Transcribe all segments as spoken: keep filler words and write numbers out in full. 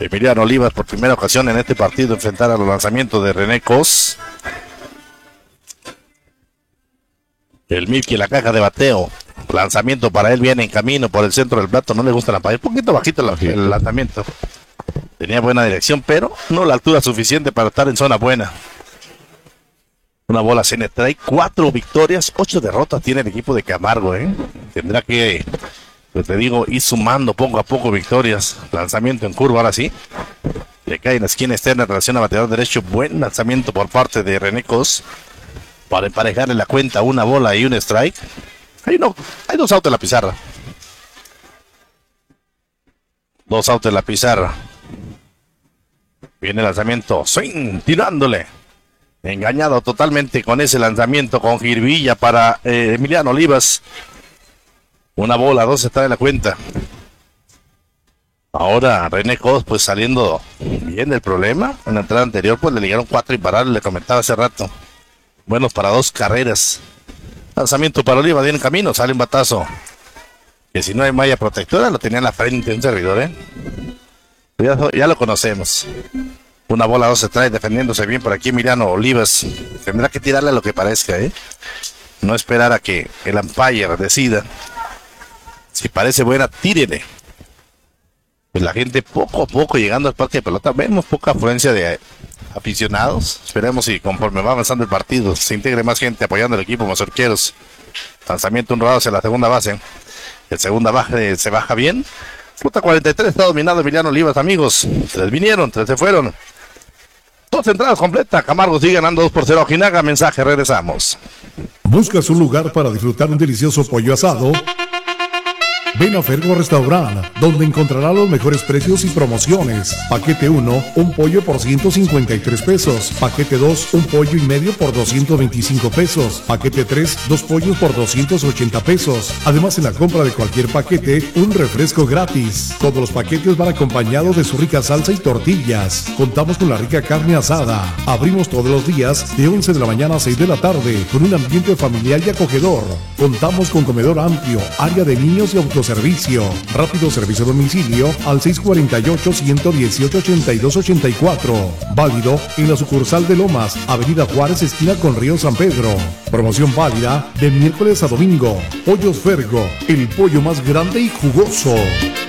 Emiliano Olivas por primera ocasión en este partido enfrentar a los lanzamientos de René Cos. El Milky en la caja de bateo. Lanzamiento para él, viene en camino por el centro del plato. No le gusta la pared, un poquito bajito el, el lanzamiento. Tenía buena dirección, pero no la altura suficiente para estar en zona buena. Una bola sin strike, cuatro victorias, ocho derrotas tiene el equipo de Camargo, ¿eh? Tendrá que, pues te digo, ir sumando poco a poco victorias. Lanzamiento en curva, ahora sí. Le cae en la esquina externa en relación a bateador derecho. Buen lanzamiento por parte de René Cos para emparejarle la cuenta, una bola y un strike. Hay, no, hay dos outs en la pizarra. Dos outs en la pizarra. Viene el lanzamiento, swing, tirándole. Engañado totalmente con ese lanzamiento con Girvilla para eh, Emiliano Olivas. Una bola, dos está en la cuenta. Ahora René Cos pues saliendo bien del problema. En la entrada anterior pues le ligaron cuatro imparables, le comentaba hace rato. Buenos para dos carreras. Lanzamiento para Olivas, viene en camino, sale un batazo. Que si no hay malla protectora lo tenía en la frente un servidor, ¿eh? Ya, ya lo conocemos. Una bola, dos se trae defendiéndose bien por aquí Emiliano Olivas. Tendrá que tirarle a lo que parezca, ¿eh? No esperar a que el umpire decida. Si parece buena, tírele. Pues la gente poco a poco llegando al parque de pelota. Vemos poca afluencia de aficionados. Esperemos y conforme va avanzando el partido se integre más gente apoyando al equipo mazorqueros. Lanzamiento honrado hacia la segunda base. El segunda baja se baja bien. Ruta cuarenta y tres está dominado Emiliano Olivas, amigos. Tres vinieron, tres se fueron. Dos entradas completas. Camargo sigue ganando dos por cero. Ojinaga, mensaje, regresamos. ¿Buscas un lugar para disfrutar un delicioso pollo asado? Ven a Fergo Restaurant, donde encontrará los mejores precios y promociones. Paquete uno, un pollo por ciento cincuenta y tres pesos. Paquete dos, un pollo y medio por doscientos veinticinco pesos. Paquete tres, dos pollos por doscientos ochenta pesos. Además, en la compra de cualquier paquete, un refresco gratis. Todos los paquetes van acompañados de su rica salsa y tortillas. Contamos con la rica carne asada. Abrimos todos los días de once de la mañana a seis de la tarde, con un ambiente familiar y acogedor. Contamos con comedor amplio, área de niños y autoservicio. Rápido servicio a domicilio al seis cuatro ocho, uno uno ocho, ocho dos ocho cuatro. Válido en la sucursal de Lomas, Avenida Juárez, esquina con Río San Pedro. Promoción válida de miércoles a domingo. Pollos Fergo, el pollo más grande y jugoso.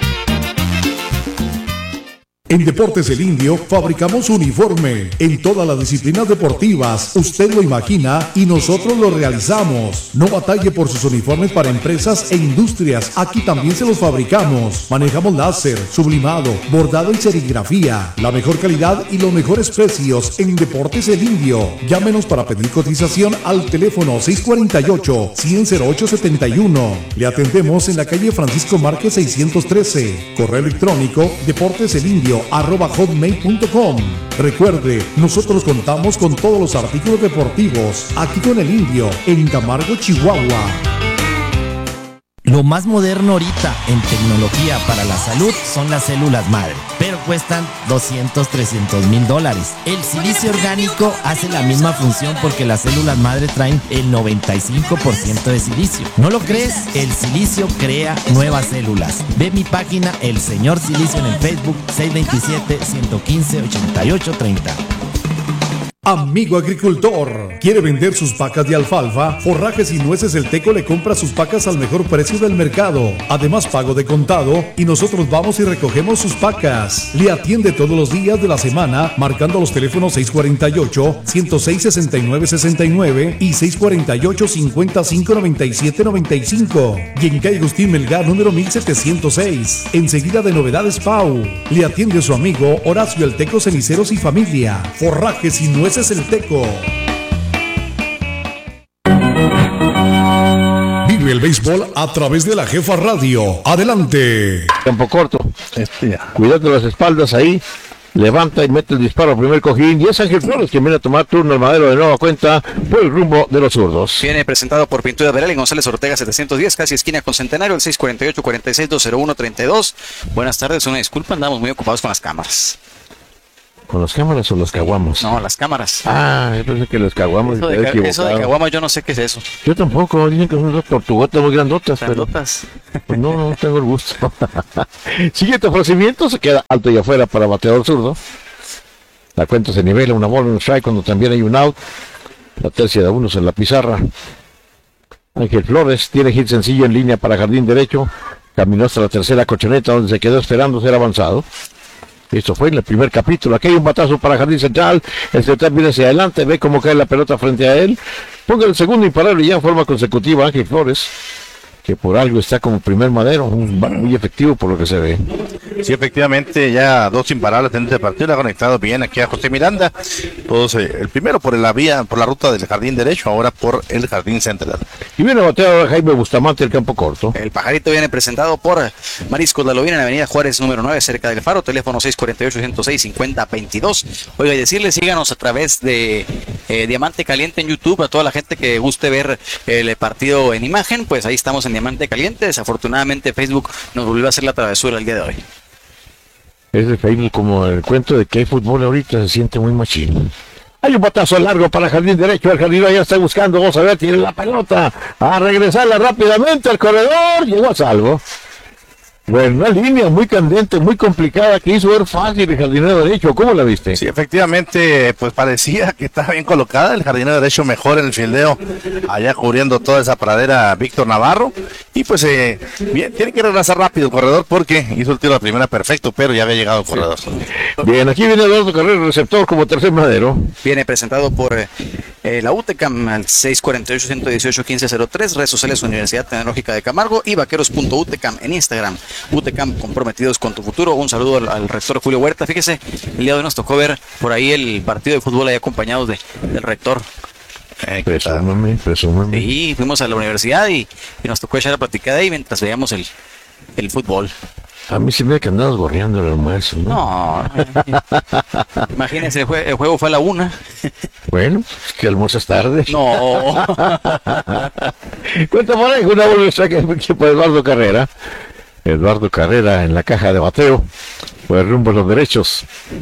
En Deportes El Indio fabricamos uniforme en todas las disciplinas deportivas. Usted lo imagina y nosotros lo realizamos. No batalle por sus uniformes para empresas e industrias. Aquí también se los fabricamos. Manejamos láser, sublimado, bordado y serigrafía. La mejor calidad y los mejores precios en Deportes El Indio. Llámenos para pedir cotización al teléfono seis cuatro ocho, uno cero cero ocho siete uno. Le atendemos en la calle Francisco Márquez seiscientos trece. Correo electrónico deporteselindio arroba hotmail punto com. Recuerde, nosotros contamos con todos los artículos deportivos aquí con El Indio en Camargo, Chihuahua. Lo más moderno ahorita en tecnología para la salud son las células madre, pero cuestan doscientos, trescientos mil dólares. El silicio orgánico hace la misma función porque las células madre traen el noventa y cinco por ciento de silicio. ¿No lo crees? El silicio crea nuevas células. Ve mi página El Señor Silicio en el Facebook, seis dos siete, uno uno cinco, ocho ocho tres cero. Amigo agricultor, ¿quiere vender sus vacas de alfalfa? Forrajes y Nueces El Teco le compra sus vacas al mejor precio del mercado. Además, pago de contado y nosotros vamos y recogemos sus vacas. Le atiende todos los días de la semana marcando los teléfonos seis cuatro ocho, uno cero seis, seis nueve seis nueve y seis cuatro ocho, cinco cinco, nueve siete nueve cinco. Y en calle Agustín Melgar, número mil setecientos seis. Enseguida de Novedades Pau. Le atiende su amigo Horacio El Teco Ceniceros y familia. Forrajes y Nueces El Teco. Vive el béisbol a través de la Jefa Radio. Adelante. Campo corto. Este, cuidado las espaldas ahí. Levanta y mete el disparo al primer cojín. Y es Ángel Flores quien viene a tomar turno al madero de nueva cuenta por el rumbo de los zurdos. Viene presentado por Pintura Verel en González Ortega setecientos diez, casi esquina con Centenario, el seis cuatro ocho, cuatro seis, dos cero uno, tres dos. Buenas tardes, una disculpa, andamos muy ocupados con las cámaras. ¿Con las cámaras o los caguamos? No, las cámaras. Ah, yo pensé que los caguamos. Eso de, eso de caguama yo no sé qué es eso. Yo tampoco, dicen que son unas tortugotas muy grandotas. Grandotas. Pero, pues no, no tengo el gusto. Siguiente ofrecimiento, se queda alto y afuera para bateador zurdo. La cuenta se nivela, una bola, un strike, cuando también hay un out. La tercia de unos en la pizarra. Ángel Flores tiene hit sencillo en línea para jardín derecho. Caminó hasta la tercera cochoneta donde se quedó esperando ser avanzado. Esto fue en el primer capítulo. Aquí hay un batazo para jardín central. El central viene hacia adelante, ve cómo cae la pelota frente a él. Ponga el segundo imparable y ya en forma consecutiva Ángel Flores, que por algo está como primer madero, muy efectivo por lo que se ve. Sí, efectivamente, ya dos imparables en este partido, ha conectado bien aquí a José Miranda. Todos, eh, el primero por la vía, por la ruta del jardín derecho, ahora por el jardín central. Y viene a batear Jaime Bustamante, el campo corto. El pajarito viene presentado por Mariscos La Lobina en Avenida Juárez número nueve, cerca del Faro, teléfono seis cuatro ocho, ciento seis, cincuenta veintidós. Oiga, y decirles, síganos a través de eh, Diamante Caliente en YouTube, a toda la gente que guste ver el partido en imagen, pues ahí estamos en Diamante Caliente. Desafortunadamente Facebook nos volvió a hacer la travesura el día de hoy. Es de Facebook como el cuento de que hay fútbol ahorita, se siente muy machín. Hay un batazo largo para jardín derecho, el jardinero ya está buscando, vamos a ver, tiene la pelota, a regresarla rápidamente al corredor, llegó a salvo. Bueno, una línea muy candente, muy complicada, que hizo ver fácil el jardinero derecho. ¿Cómo la viste? Sí, efectivamente, pues parecía que estaba bien colocada. El jardinero derecho mejor en el fildeo, allá cubriendo toda esa pradera Víctor Navarro. Y pues eh, bien, tiene que regresar rápido el corredor porque hizo el tiro de primera perfecto, pero ya había llegado el corredor. Sí. Bien, aquí viene Eduardo Carrera, receptor como tercer madero. Viene presentado por eh, la U T E C A M al seis cuatro ocho, ciento dieciocho, quince cero tres, redes sociales Universidad Tecnológica de Camargo y vaqueros punto u t e c a m en Instagram. U T E C A M, comprometidos con tu futuro. Un saludo al, al rector Julio Huerta. Fíjese, el día de hoy nos tocó ver por ahí el partido de fútbol ahí acompañados de, del rector. Eh, presúmame, presúmame. Sí, fuimos a la universidad y, y nos tocó echar la platicada ahí mientras veíamos el, el fútbol. A mí se me ve que andabas borreando el almuerzo, ¿no? No, imagínense, el, jue el juego fue a la una. Bueno, es que almuerzas tarde. No. Cuenta por ahí, una bolsa que por Eduardo Carrera. Eduardo Carrera en la caja de bateo, por el rumbo a los derechos.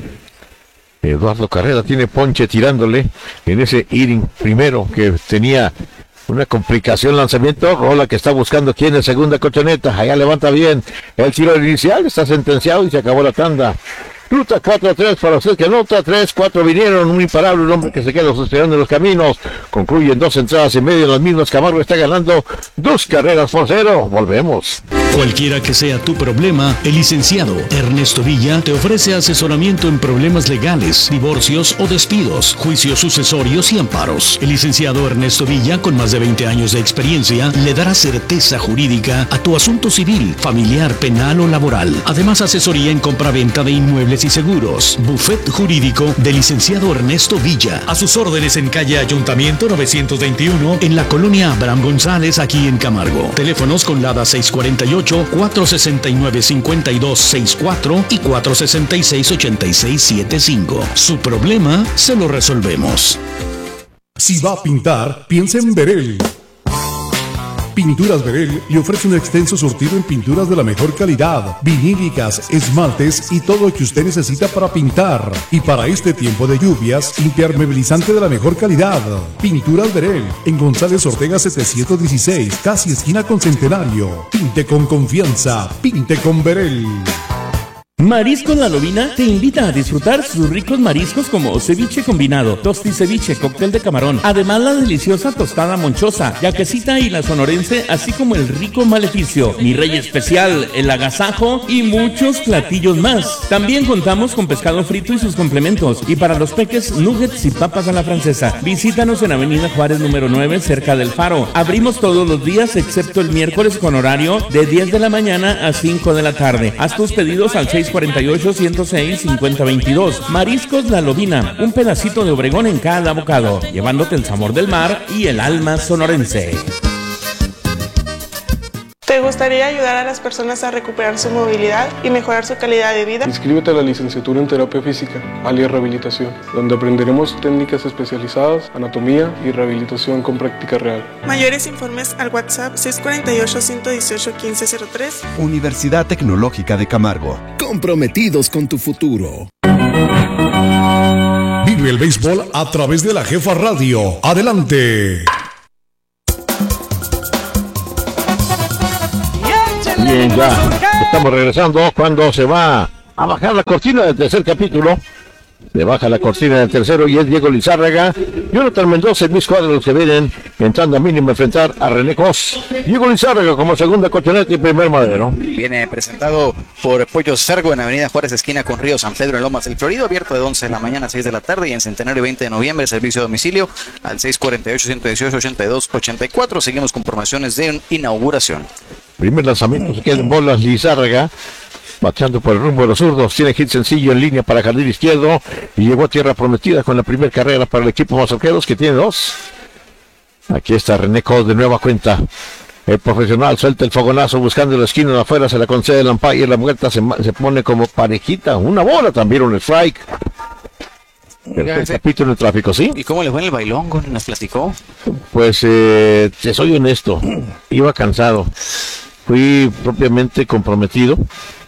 Eduardo Carrera tiene ponche tirándole en ese inning primero que tenía una complicación lanzamiento. Rola que está buscando quien en segunda colchoneta. Allá levanta bien el tiro inicial. Está sentenciado y se acabó la tanda. Ruta cuatro a tres para usted que anota. tres cuatro vinieron. Un imparable, un hombre que se queda esperando en los caminos. Concluyen dos entradas y medio en las mismas. Camargo está ganando dos carreras por cero. Volvemos. Cualquiera que sea tu problema, el licenciado Ernesto Villa te ofrece asesoramiento en problemas legales, divorcios o despidos, juicios sucesorios y amparos. El licenciado Ernesto Villa, con más de veinte años de experiencia, le dará certeza jurídica a tu asunto civil, familiar, penal o laboral. Además, asesoría en compra-venta de inmuebles y seguros. Buffet jurídico del licenciado Ernesto Villa. A sus órdenes en calle Ayuntamiento novecientos veintiuno, en la colonia Abraham González, aquí en Camargo. Teléfonos con LADA seis cuatro ocho, cuatro seis nueve, cinco dos seis cuatro y cuatro seis seis, ocho seis siete cinco. Su problema se lo resolvemos. Si va a pintar, piensa en Berel. Pinturas Berel le ofrece un extenso surtido en pinturas de la mejor calidad, vinílicas, esmaltes y todo lo que usted necesita para pintar. Y para este tiempo de lluvias, impermeabilizante de la mejor calidad. Pinturas Berel, en González Ortega setecientos dieciséis, casi esquina con Centenario. Pinte con confianza, pinte con Berel. Mariscos La Lobina te invita a disfrutar sus ricos mariscos como ceviche combinado, tosti ceviche, cóctel de camarón, además la deliciosa tostada monchosa, yaquecita y la sonorense, así como el rico maleficio, mi rey especial, el agasajo y muchos platillos más. También contamos con pescado frito y sus complementos, y para los peques, nuggets y papas a la francesa. Visítanos en Avenida Juárez número nueve, cerca del Faro. Abrimos todos los días excepto el miércoles con horario de diez de la mañana a cinco de la tarde. Haz tus pedidos al seis cuatro ocho, ciento seis, cincuenta veintidós. Mariscos La Lobina, un pedacito de Obregón en cada bocado, llevándote el sabor del mar y el alma sonorense. ¿Te gustaría ayudar a las personas a recuperar su movilidad y mejorar su calidad de vida? Inscríbete a la licenciatura en terapia física, alias rehabilitación, donde aprenderemos técnicas especializadas, anatomía y rehabilitación con práctica real. Mayores informes al WhatsApp seis cuatro ocho, ciento dieciocho, quince cero tres. Universidad Tecnológica de Camargo. Comprometidos con tu futuro. Vive el béisbol a través de la Jefa Radio. Adelante. Bien, ya estamos regresando cuando se va a bajar la cortina del tercer capítulo. Se baja la cortina del tercero y es Diego Lizárraga, Jonathan Mendoza y Luis Cuadra los que vienen entrando a mínimo a enfrentar a René Cos. Diego Lizárraga como segunda colchoneta y primer madero. Viene presentado por Pollos Fergo en Avenida Juárez, esquina con Río San Pedro en Lomas del Florido, abierto de once de la mañana a seis de la tarde, y en Centenario veinte de noviembre, servicio de domicilio al seis cuatro ocho, uno uno ocho, ocho dos ocho cuatro. Seguimos con promociones de inauguración. Primer lanzamiento, se queda en bolas Lizárraga, bateando por el rumbo de los zurdos. Tiene hit sencillo en línea para jardín izquierdo y llegó a tierra prometida con la primera carrera para el equipo mazorqueros, que tiene dos. Aquí está René Cos de nueva cuenta. El profesional suelta el fogonazo buscando la esquina de afuera, se la concede el umpire, la vuelta se, se pone como parejita, una bola también, un strike. El capítulo de tráfico, ¿sí? ¿Y cómo le fue en el bailón? ¿Nos platicó? Pues eh, te soy honesto, iba cansado, fui propiamente comprometido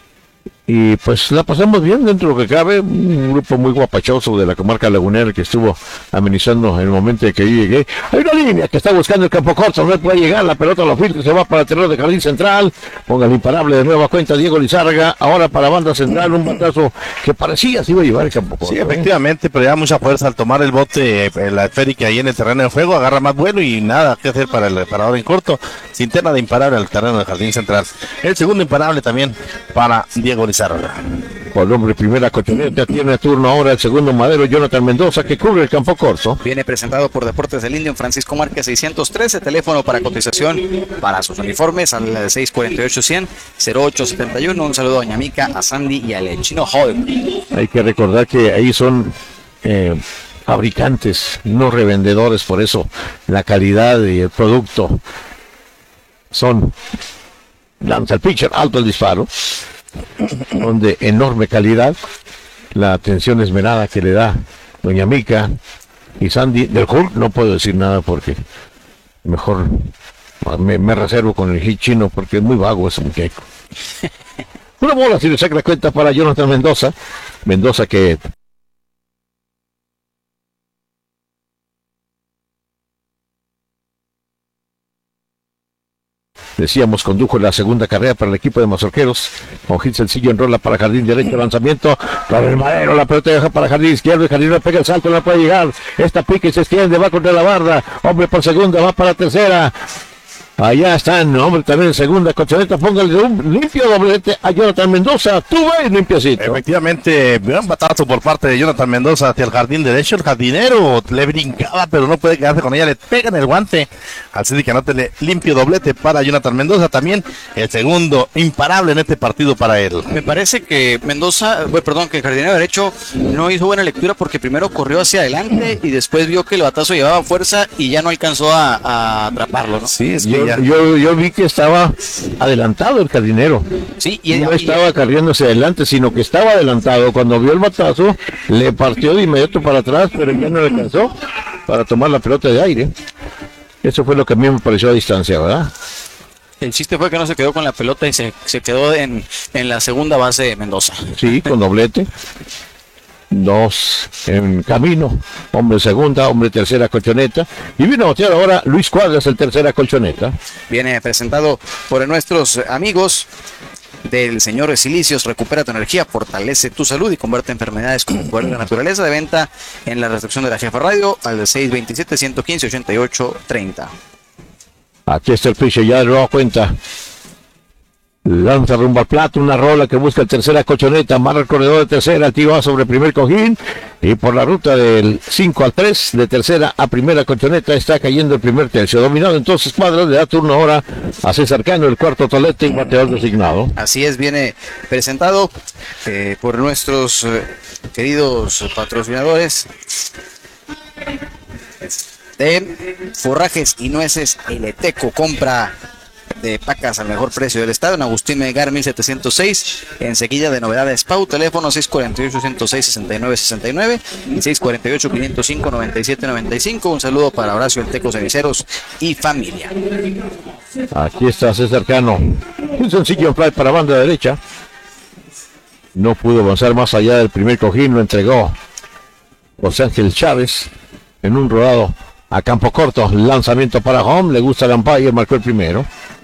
y pues la pasamos bien dentro de lo que cabe. Un grupo muy guapachoso de la comarca lagunera que estuvo amenizando en el momento en que yo llegué. Hay una línea que está buscando el campo corto, no puede llegar, la pelota lo filtra, se va para el terreno de jardín central. Ponga el imparable de nueva cuenta Diego Lizárraga, ahora para banda central, un batazo que parecía se iba a llevar el campo corto. Sí, efectivamente, pero ya mucha fuerza al tomar el bote, eh, la esférica ahí en el terreno de juego, agarra más vuelo y nada que hacer para el parador en corto. Cinterna de imparable al terreno de jardín central. El segundo imparable también para Diego Lizárraga. Por hombre, primera colchoneta, tiene turno ahora el segundo madero, Jonathan Mendoza, que cubre el campo corto. Viene presentado por Deportes del Indio en Francisco Márquez seiscientos trece, teléfono para cotización para sus uniformes al seis cuatro ocho, cien, cero ocho siete uno. Un saludo a Doña Mica, a Sandy y al Chino Hall. Hay que recordar que ahí son eh, fabricantes, no revendedores, por eso la calidad y el producto son lanza el pitcher, alto el disparo, son de enorme calidad. La atención esmerada que le da Doña Mica y Sandy del Hulk, no puedo decir nada porque mejor me, me reservo con el hit chino porque es muy vago ese muñeco. Una bola si le saca la cuenta para Jonathan Mendoza. Mendoza que decíamos, condujo la segunda carrera para el equipo de mazorqueros. Con hit sencillo en rola para jardín derecho, lanzamiento para el madero, la pelota deja para jardín izquierdo, el jardín le pega el salto, no puede llegar. Esta pique se extiende, va contra la barda, hombre por segunda, va para tercera. Allá están, hombre, también en segunda colchoneta, póngale un limpio doblete a Jonathan Mendoza, tú ves limpiecito. Efectivamente, gran batazo por parte de Jonathan Mendoza hacia el jardín derecho. El jardinero le brincaba, pero no puede quedarse con ella, le pegan el guante. Así que anótele limpio doblete para Jonathan Mendoza, también el segundo imparable en este partido para él. Me parece que Mendoza, bueno, perdón, que el jardinero derecho no hizo buena lectura porque primero corrió hacia adelante y después vio que el batazo llevaba fuerza y ya no alcanzó a, a atraparlo, ¿no? Sí, es que yo, ya... yo, yo vi que estaba adelantado el jardinero. Sí, y no y, estaba carriéndose adelante, sino que estaba adelantado. Cuando vio el batazo, le partió de inmediato para atrás, pero ya no le alcanzó para tomar la pelota de aire. Eso fue lo que a mí me pareció a distancia, ¿verdad? El chiste fue que no se quedó con la pelota y se, se quedó en, en la segunda base de Mendoza. Sí, con doblete. Dos en camino, hombre segunda, hombre tercera colchoneta, y vino a batear ahora Luis Cuadras, el tercera colchoneta. Viene presentado por nuestros amigos del señor Silicios. Recupera tu energía, fortalece tu salud y convierte enfermedades con el poder de la naturaleza. De venta en la recepción de la Jefa Radio al seis dos siete, uno uno cinco, ocho ocho tres cero. Aquí está el pitcher ya de nueva cuenta. Lanza rumbo al plato, una rola que busca el tercera colchoneta, amarra el corredor de tercera, tiro va sobre el primer cojín y por la ruta del cinco al tres, de tercera a primera colchoneta, está cayendo el primer tercio. Dominado entonces Cuadras, le da turno ahora a César Cano, el cuarto tolete y bateador designado. Así es, viene presentado eh, por nuestros eh, queridos patrocinadores de Forrajes y Nueces El Eteco. Compra de pacas al mejor precio del estado en Agustín Melgar mil setecientos seis, enseguida de Novedades Pau, teléfono seis cuatro ocho, ciento seis, sesenta y nueve sesenta y nueve y seis cuatro ocho, quinientos cinco, noventa y siete noventa y cinco. Un saludo para Horacio El Teco Ceniceros y familia. Aquí está César Cano, un sencillo fly para banda derecha, no pudo avanzar más allá del primer cojín, lo entregó José Ángel Chávez en un rodado a campo corto. Lanzamiento para home. Le gusta el umpire. Marcó el primero.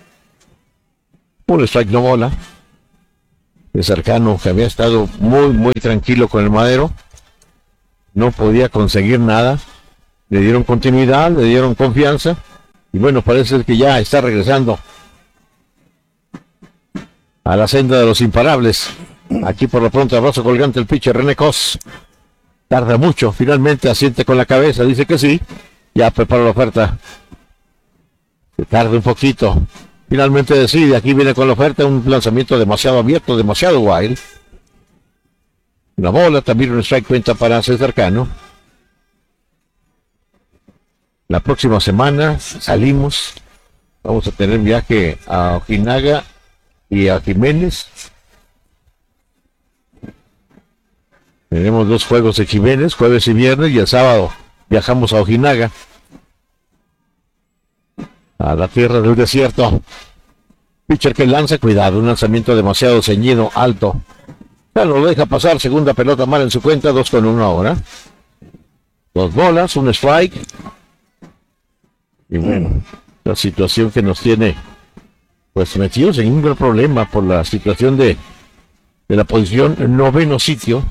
Un strike, no bola. El cercano que había estado muy, muy tranquilo con el madero. No podía conseguir nada. Le dieron continuidad, le dieron confianza. Y bueno, parece que ya está regresando a la senda de los imparables. Aquí por lo pronto, abrazo colgante el pitcher René Cos. Tarda mucho, finalmente asiente con la cabeza, dice que sí. Ya prepara la oferta. Se tarda un poquito. Finalmente decide, aquí viene con la oferta, un lanzamiento demasiado abierto, demasiado wild. Una bola, también un strike cuenta para César Cano. La próxima semana salimos, vamos a tener viaje a Ojinaga y a Jiménez. Tenemos dos juegos de Jiménez, jueves y viernes, y el sábado viajamos a Ojinaga, a la tierra del desierto. Pitcher que lanza, cuidado, un lanzamiento demasiado ceñido, alto. Ya no lo deja pasar, segunda pelota mal en su cuenta, dos con uno ahora. Dos bolas, un strike. Y bueno, la situación que nos tiene pues metidos en un gran problema por la situación de, de la posición noveno sitio.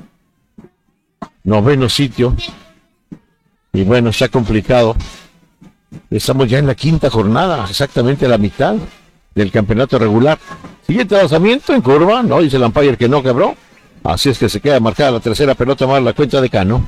Noveno sitio. Y bueno, está complicado. Estamos ya en la quinta jornada, exactamente a la mitad del campeonato regular. Siguiente lanzamiento en curva, no, dice el umpire que no quebró. Así es que se queda marcada la tercera pelota más la cuenta de Cano.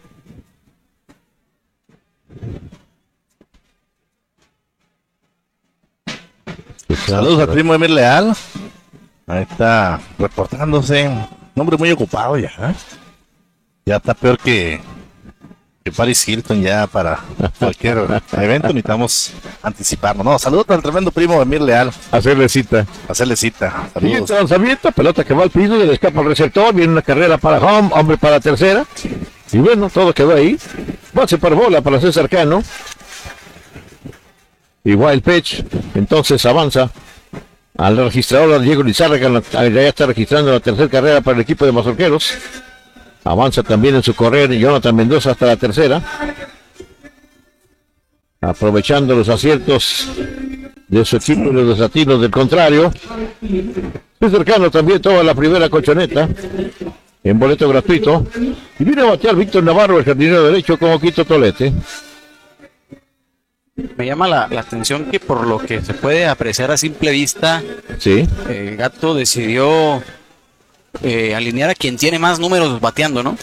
Saludos al primo Emir Leal. Ahí está reportándose. Un hombre muy ocupado ya. ¿eh? Ya está peor que, que Paris Hilton ya para cualquier evento. Necesitamos anticiparnos. No, saludos al tremendo primo Emir Leal. Hacerle cita. Hacerle cita. Siguiente lanzamiento, pelota que va al piso y le escapa al receptor. Viene una carrera para home, hombre para tercera. Y bueno, todo quedó ahí. Base para bola para César Cano. Y wild pitch, entonces avanza al registrador Diego Lizárraga, ya está registrando la tercera carrera para el equipo de Mazorqueros. Avanza también en su correr Jonathan Mendoza hasta la tercera, aprovechando los aciertos de su equipo y los desatinos del contrario. Muy cercano también toda la primera colchoneta en boleto gratuito, y viene a batear Víctor Navarro, el jardinero derecho, como quinto tolete. Me llama la, la atención que por lo que se puede apreciar a simple vista, sí, el Gato decidió eh, alinear a quien tiene más números bateando, ¿no?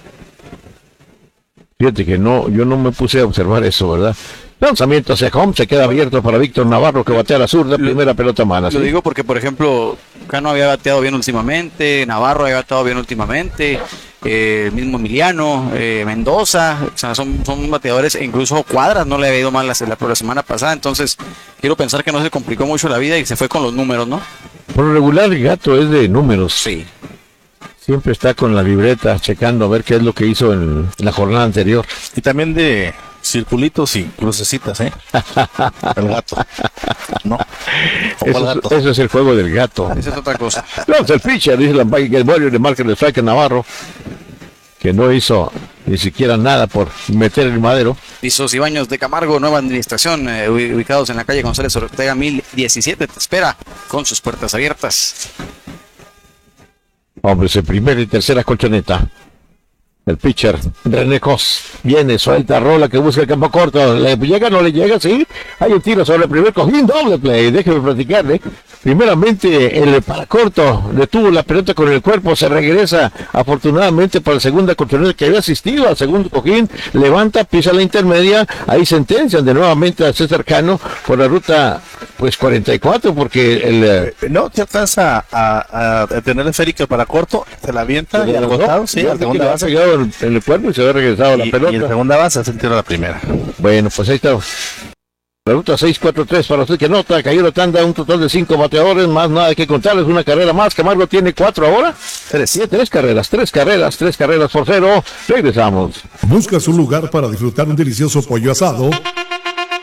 Fíjate que no, yo no me puse a observar eso, ¿verdad? Lanzamiento hacia home, se queda abierto para Víctor Navarro, que batea a la zurda, primera pelota mala. Lo ¿sí? digo porque, por ejemplo, Cano había bateado bien últimamente, Navarro había bateado bien últimamente, eh, el mismo Emiliano, eh, Mendoza, o sea, son, son bateadores, e incluso Cuadras no le había ido mal la, la, la semana pasada, entonces quiero pensar que no se complicó mucho la vida y se fue con los números, ¿no? Por lo regular el Gato es de números. Sí. Siempre está con la libreta checando a ver qué es lo que hizo en, en la jornada anterior. Y también de circulitos y crucecitas, ¿eh? El Gato. No. Eso, el gato. Eso es el juego del Gato. Esa es otra cosa. Vamos, el pitcher, dice la el Mario, le marca el strike a Navarro, que no hizo ni siquiera nada por meter el madero. Pisos y Baños de Camargo, nueva administración, eh, ubicados en la calle González Ortega mil diecisiete, te espera con sus puertas abiertas. Hombres en primera y tercera colchoneta. El pitcher, René Cos, viene, suelta, rola, que busca el campo corto. ¿Le llega, no le llega? Sí. Hay un tiro sobre el primer cojín, doble play. Déjeme platicarle. Primeramente, el para corto detuvo la pelota con el cuerpo, se regresa afortunadamente para la segunda colchoneta que había asistido al segundo cojín. Levanta, pisa la intermedia. Ahí sentencian de nuevamente a César Cano por la ruta pues cuarenta y cuatro, porque el... Eh, no te alcanza a, a, a tener esférica para corto, se la avienta y al costado, sí, al segunda base. En, en el cuerpo y se había regresado y, la pelota. Y en segunda base hace el tiro a la primera. Bueno, pues ahí está. La ruta seis cuatro tres para usted que nota, cayó la tanda, un total de cinco bateadores, más nada que contarles, una carrera más. Camargo tiene cuatro ahora. Tres, siete, tres carreras, tres carreras, tres carreras por cero. Regresamos. ¿Buscas un lugar para disfrutar un delicioso pollo asado?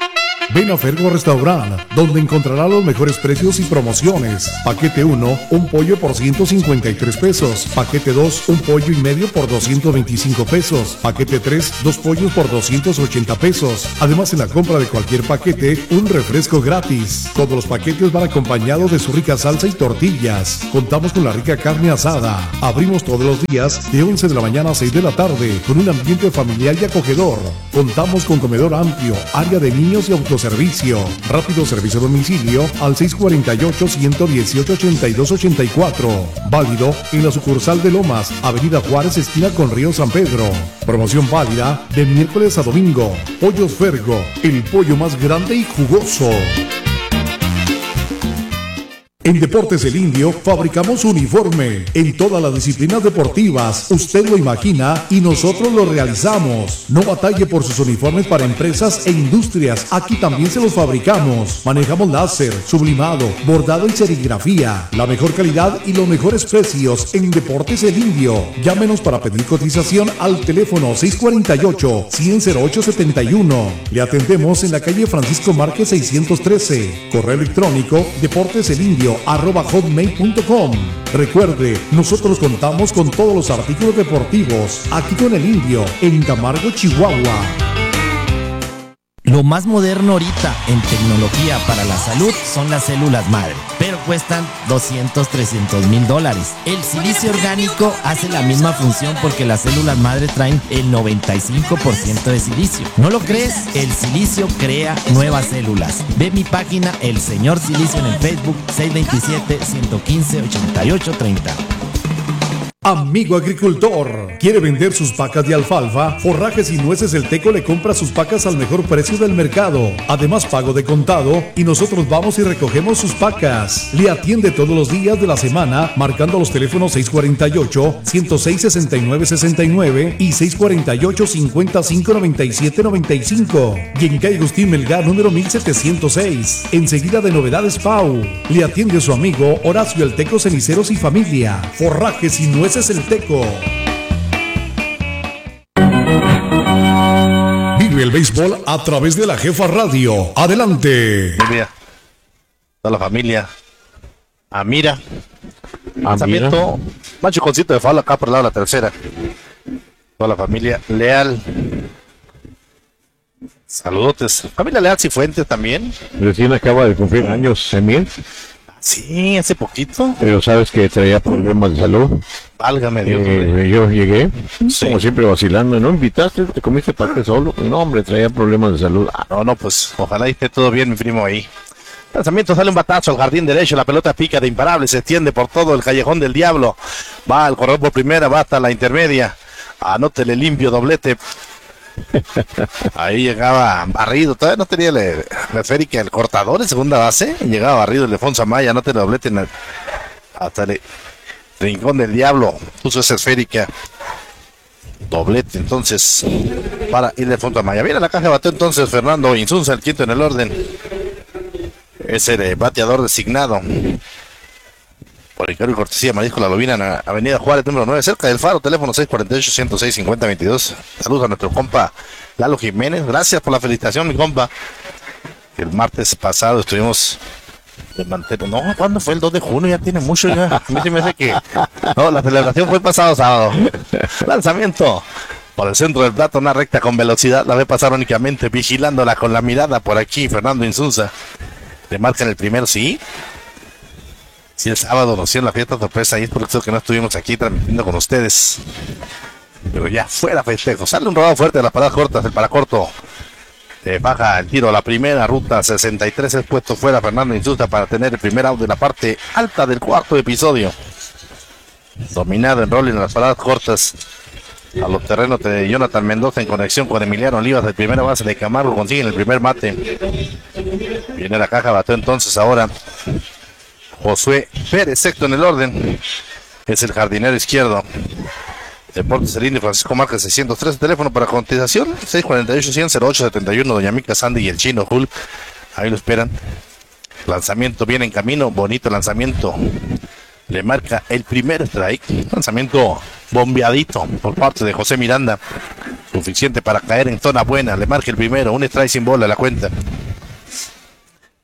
Ven a Fergo Restaurant, donde encontrará los mejores precios y promociones. Paquete uno, un pollo por ciento cincuenta y tres pesos. Paquete dos, un pollo y medio por doscientos veinticinco pesos. Paquete tres, dos pollos por doscientos ochenta pesos. Además, en la compra de cualquier paquete, un refresco gratis. Todos los paquetes van acompañados de su rica salsa y tortillas. Contamos con la rica carne asada. Abrimos todos los días de once de la mañana a seis de la tarde, con un ambiente familiar y acogedor. Contamos con comedor amplio, área de niños y autoservicio. Rápido servicio a domicilio al seis cuarenta y ocho, ciento dieciocho, ochenta y dos ochenta y cuatro. Válido en la sucursal de Lomas, Avenida Juárez, esquina con Río San Pedro. Promoción válida de miércoles a domingo. Pollos Fergo, el pollo más grande y jugoso. En Deportes El Indio fabricamos uniforme en todas las disciplinas deportivas. Usted lo imagina y nosotros lo realizamos. No batalle por sus uniformes para empresas e industrias. Aquí también se los fabricamos. Manejamos láser, sublimado, bordado y serigrafía. La mejor calidad y los mejores precios en Deportes El Indio. Llámenos para pedir cotización al teléfono seis cuarenta y ocho, cien, cero ocho setenta y uno. Le atendemos en la calle Francisco Márquez seiscientos trece. Correo electrónico deporteselindio arroba hotmail punto com. Recuerde, nosotros contamos con todos los artículos deportivos aquí con El Indio en Camargo, Chihuahua. Lo más moderno ahorita en tecnología para la salud son las células madre, pero cuestan doscientos, trescientos mil dólares. El silicio orgánico hace la misma función porque las células madre traen el noventa y cinco por ciento de silicio. ¿No lo crees? El silicio crea nuevas células. Ve mi página El Señor Silicio en el Facebook, seis veintisiete, ciento quince, ochenta y ocho treinta. Amigo agricultor, ¿quiere vender sus vacas de alfalfa? Forrajes y Nueces El Teco le compra sus vacas al mejor precio del mercado. Además, pago de contado y nosotros vamos y recogemos sus vacas. Le atiende todos los días de la semana marcando los teléfonos seis cuarenta y ocho, ciento seis, sesenta y nueve sesenta y nueve y seis cuarenta y ocho, cincuenta y cinco, noventa y siete noventa y cinco. Y en calle Agustín Melgar, número mil setecientos seis, enseguida de Novedades Pau. Le atiende su amigo Horacio El Teco Ceniceros y familia. Forrajes y Nueces El Teco. Vive el béisbol a través de la Jefa Radio. Adelante. Mira, toda la familia. Amira. Amira. Lanzamiento. Macho concito de foul acá por el lado de la tercera. Toda la familia Leal. Saludotes. Familia Leal Cifuentes también. Recién acaba de cumplir años, Emil. Sí, hace poquito. Pero sabes que traía problemas de salud. Válgame Dios. Eh, yo llegué, Sí. como siempre, vacilando. ¿No invitaste? ¿Te comiste parte solo? No, hombre, traía problemas de salud. Ah, No, no, pues ojalá esté todo bien, mi primo ahí. Lanzamiento, sale un batazo al jardín derecho, la pelota pica de imparable, se extiende por todo el callejón del diablo. Va al corredor por primera, va hasta la intermedia. Anótele limpio, doblete. Ahí llegaba barrido, todavía no tenía la esférica el cortador en segunda base. Llegaba barrido el Alfonso Amaya, anótele doblete en el, hasta el rincón del diablo. Puso esa esférica. Doblete entonces para Ildefonso Amaya. Viene a la caja de bateo entonces Fernando Insunza, el quinto en el orden. Es el eh, bateador designado por Ricardo y Cortesía Marisco La Lobina en la avenida Juárez número nueve, cerca del Faro, teléfono seis cuarenta y ocho, ciento seis, cincuenta veintidós. Saludos a nuestro compa Lalo Jiménez, gracias por la felicitación, mi compa. El martes pasado estuvimos de mantener, no, ¿cuándo fue? El dos de junio, ya tiene mucho ya. A mí se me hace que no, la celebración fue el pasado sábado. Lanzamiento por el centro del plato, una recta con velocidad, la ve pasar únicamente vigilándola con la mirada por aquí Fernando Insunza. Le marcan el primero, sí. Sí, el sábado nos hicieron la fiesta sorpresa y es por eso que no estuvimos aquí transmitiendo con ustedes. Pero ya fuera festejo. Sale un rodado fuerte de las paradas cortas, el paracorto. Eh, baja el tiro a la primera, ruta sesenta y tres, es puesto fuera Fernando Insulta para tener el primer out de la parte alta del cuarto episodio. Dominado en rolling en las paradas cortas. A los terrenos de Jonathan Mendoza en conexión con Emiliano Olivas, de primera base de Camargo, consiguen el primer mate. Viene la caja, bateó entonces ahora Josué Pérez, sexto en el orden. Es el jardinero izquierdo. Deportes El Indio, Francisco Márquez seiscientos tres, teléfono para contestación seis cuarenta y ocho, cien, cero ocho setenta y uno. Doña Mica Sandy y el Chino Hulk, ahí lo esperan. Lanzamiento viene en camino, bonito lanzamiento. Le marca el primer strike. Lanzamiento bombeadito por parte de José Miranda, suficiente para caer en zona buena. Le marca el primero, un strike sin bola a la cuenta.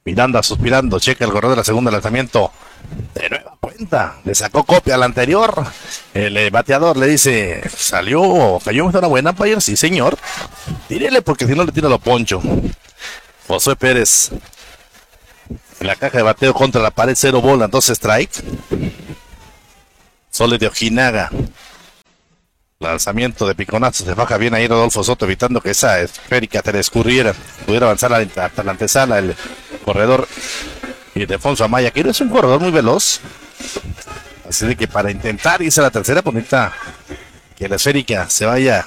Miranda suspirando, checa el corredor de la segunda, lanzamiento de nueva cuenta, le sacó copia al anterior. El eh, bateador le dice, salió, cayó una buena umpire, sí señor, tírele porque si no le tira lo poncho. Josué Pérez en la caja de bateo contra la pared, cero bola, dos strike. Sole de Ojinaga, lanzamiento de piconazo, se baja bien ahí Rodolfo Soto, evitando que esa esférica te le escurriera, pudiera avanzar hasta la antesala el corredor. Y Defonso Amaya, que es un corredor muy veloz, así de que para intentar irse a la tercera, pues necesita que la esférica se vaya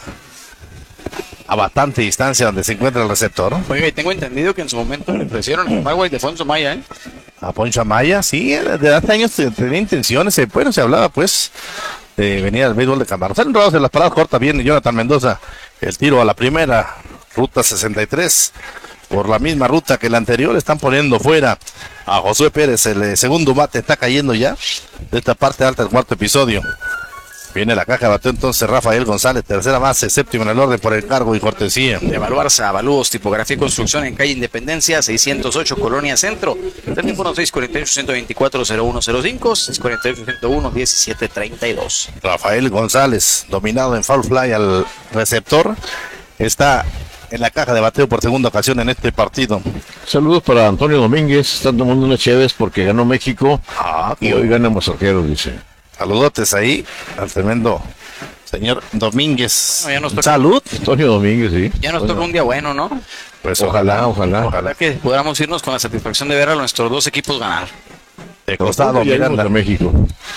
a bastante distancia donde se encuentra el receptor. Oiga, y tengo entendido que en su momento le ofrecieron a Magua y Defonso Amaya, ¿eh? A Poncho Amaya, sí, desde hace años tenía intenciones, eh, bueno, se hablaba pues de venir al béisbol de Camargo. Están enredados en las paradas cortas, viene Jonathan Mendoza, el tiro a la primera, ruta sesenta y tres, por la misma ruta que la anterior, le están poniendo fuera a Josué Pérez, el eh, segundo bate está cayendo ya de esta parte alta del cuarto episodio. Viene la caja de bateo entonces Rafael González, tercera base, séptimo en el orden por el cargo y cortesía de Evaluarse, Avalúos, Tipografía y Construcción en calle Independencia, seiscientos ocho, Colonia Centro. Teléfono seis cuatro ocho, uno dos cuatro, cero uno cero cinco, seis cuatro ocho, uno cero uno, uno siete tres dos. Rafael González, dominado en foul fly al receptor, está en la caja de bateo por segunda ocasión en este partido. Saludos para Antonio Domínguez, están tomando unas chéves porque ganó México ah, y hoy ganan Mazorqueros, dice. Saludotes ahí al tremendo señor Domínguez. Bueno, ya nos toca, Salud. Antonio Domínguez, sí. Ya nos toca un día bueno, ¿no? Pues ojalá, ojalá. Ojalá, ojalá que podamos irnos con la satisfacción de ver a nuestros dos equipos ganar. De costado, Miranda. A México.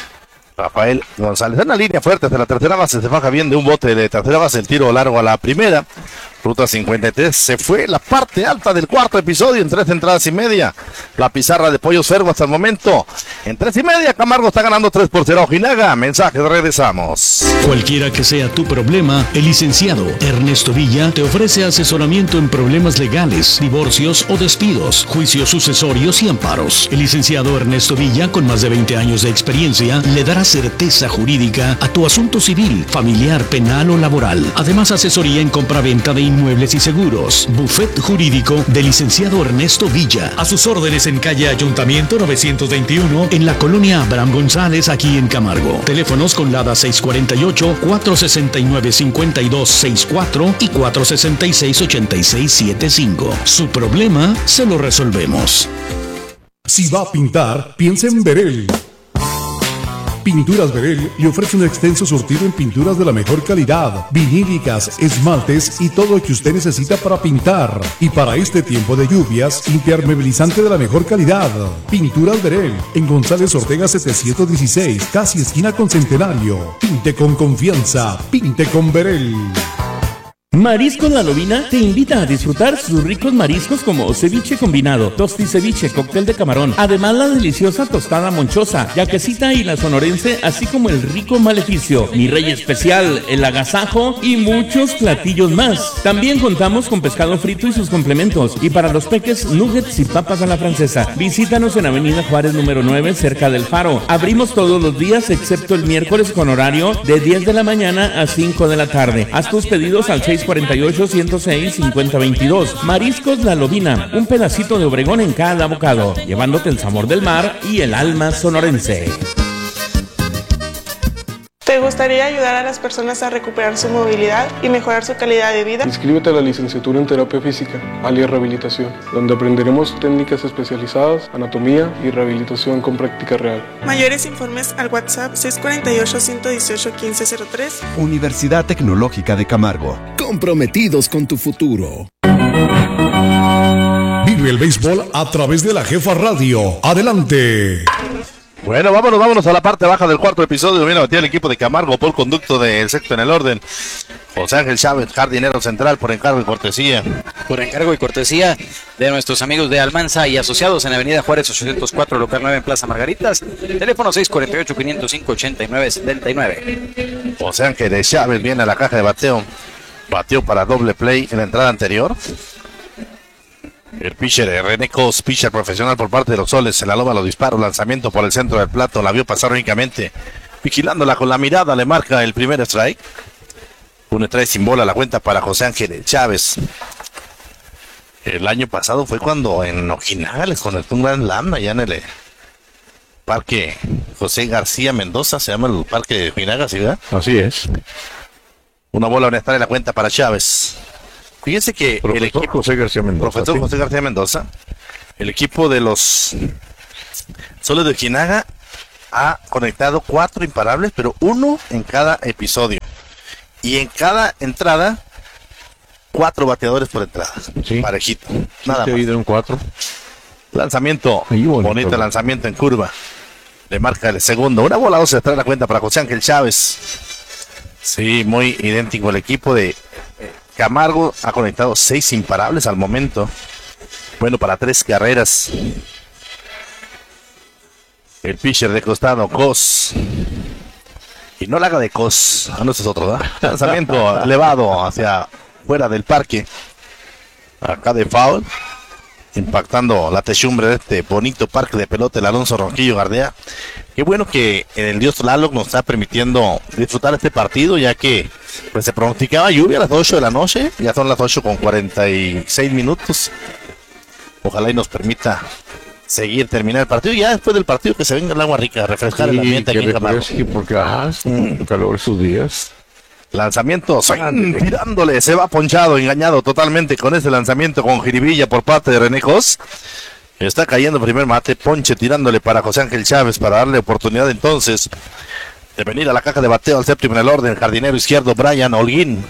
Rafael González, en la línea fuerte de la tercera base, se baja bien de un bote de tercera base, el tiro largo a la primera, ruta cincuenta y tres, se fue la parte alta del cuarto episodio en tres entradas y media, la pizarra de Pollos Fergo hasta el momento, en tres y media, Camargo está ganando tres por cero, Ojinaga, mensajes, regresamos. Cualquiera que sea tu problema, el licenciado Ernesto Villa te ofrece asesoramiento en problemas legales, divorcios o despidos, juicios sucesorios y amparos. El licenciado Ernesto Villa, con más de veinte años de experiencia, le dará certeza jurídica a tu asunto civil, familiar, penal o laboral. Además, asesoría en compra-venta de inmuebles y seguros. Buffet jurídico del licenciado Ernesto Villa. A sus órdenes en calle Ayuntamiento novecientos veintiuno, en la colonia Abraham González, aquí en Camargo. Teléfonos con Lada seis cuatro ocho, cuatro seis nueve, cinco dos seis cuatro y cuatro seis seis, ocho seis siete cinco. Su problema se lo resolvemos. Si va a pintar, piensa en Berel. Pinturas Berel le ofrece un extenso surtido en pinturas de la mejor calidad, vinílicas, esmaltes y todo lo que usted necesita para pintar. Y para este tiempo de lluvias, impermeabilizante de la mejor calidad. Pinturas Berel, en González Ortega setecientos dieciséis, casi esquina con Centenario. Pinte con confianza, pinte con Berel. Mariscos La Lobina te invita a disfrutar sus ricos mariscos como ceviche combinado, tosti ceviche, cóctel de camarón, además la deliciosa tostada monchosa, yaquecita y la sonorense, así como el rico maleficio, mi rey especial, el agasajo y muchos platillos más. También contamos con pescado frito y sus complementos, y para los peques, nuggets y papas a la francesa. Visítanos en Avenida Juárez número nueve, cerca del Faro. Abrimos todos los días excepto el miércoles con horario de diez de la mañana a cinco de la tarde. Haz tus pedidos al seis cuatro ocho, ciento seis, cincuenta veintidós. Mariscos La Lobina, un pedacito de Obregón en cada bocado, llevándote el sabor del mar y el alma sonorense. ¿Te gustaría ayudar a las personas a recuperar su movilidad y mejorar su calidad de vida? Inscríbete a la licenciatura en terapia física, alias rehabilitación, donde aprenderemos técnicas especializadas, anatomía y rehabilitación con práctica real. Mayores informes al WhatsApp seis cuatro ocho, uno uno ocho, uno cinco cero tres. Universidad Tecnológica de Camargo. Comprometidos con tu futuro. Vive el béisbol a través de la Jefa Radio. Adelante. Bueno, vámonos, vámonos a la parte baja del cuarto episodio. Viene a batir el equipo de Camargo por conducto del sexto en el orden. José Ángel Chávez, jardinero central, por encargo y cortesía. Por encargo y cortesía de nuestros amigos de Almanza y Asociados en Avenida Juárez ochocientos cuatro, local nueve en Plaza Margaritas. Teléfono seis cuatro ocho, cinco cero cinco, ocho nueve siete nueve. José Ángel Chávez viene a la caja de bateo. Bateó para doble play en la entrada anterior. El pitcher René Cos, pitcher profesional por parte de los Soles, en la loma los disparos, lanzamiento por el centro del plato, la vio pasar únicamente, vigilándola con la mirada, le marca el primer strike. Un strike sin bola, la cuenta para José Ángel Chávez. El año pasado fue cuando en Ojinaga les conectó un gran slam allá en el eh, Parque José García Mendoza, se llama el Parque de Ojinaga, ¿sí, verdad? Así es. Una bola honesta en la cuenta para Chávez. Fíjense que Profesor el equipo José García Mendoza. Profesor sí. José García Mendoza, el equipo de los Soles de Ojinaga ha conectado cuatro imparables, pero uno en cada episodio. Y en cada entrada, cuatro bateadores por entrada. Sí. Parejito. Nada Sí, más. de un cuatro. Lanzamiento. Ahí bonito, bonito ¿no? lanzamiento en curva. Le marca el segundo. Una bola dos se trae la cuenta para José Ángel Chávez. Sí, muy idéntico. El equipo de Camargo ha conectado seis imparables al momento. Bueno, para tres carreras. El pitcher de costado, Cos. Y no la haga de Cos. Ah, no, ese es otro, ¿verdad? Lanzamiento elevado hacia fuera del parque. Acá de foul. Impactando la techumbre de este bonito parque de pelota, el Alonso Ronquillo Gardea. Qué bueno que el Dios Tlaloc nos está permitiendo disfrutar este partido, ya que pues se pronosticaba lluvia a las ocho de la noche. Ya son las ocho con cuarenta y seis minutos. Ojalá y nos permita seguir, terminar el partido. Y ya después del partido que se venga el agua rica, refrescar el ambiente aquí en Camargo. Sí, porque ajá, mm. calor esos días. Lanzamiento, swing, tirándole, se va ponchado, engañado totalmente con ese lanzamiento con jiribilla por parte de René Cos. Está cayendo primer mate, ponche tirándole para José Ángel Chávez para darle oportunidad entonces de venir a la caja de bateo al séptimo en el orden. Jardinero izquierdo, Brian Holguín.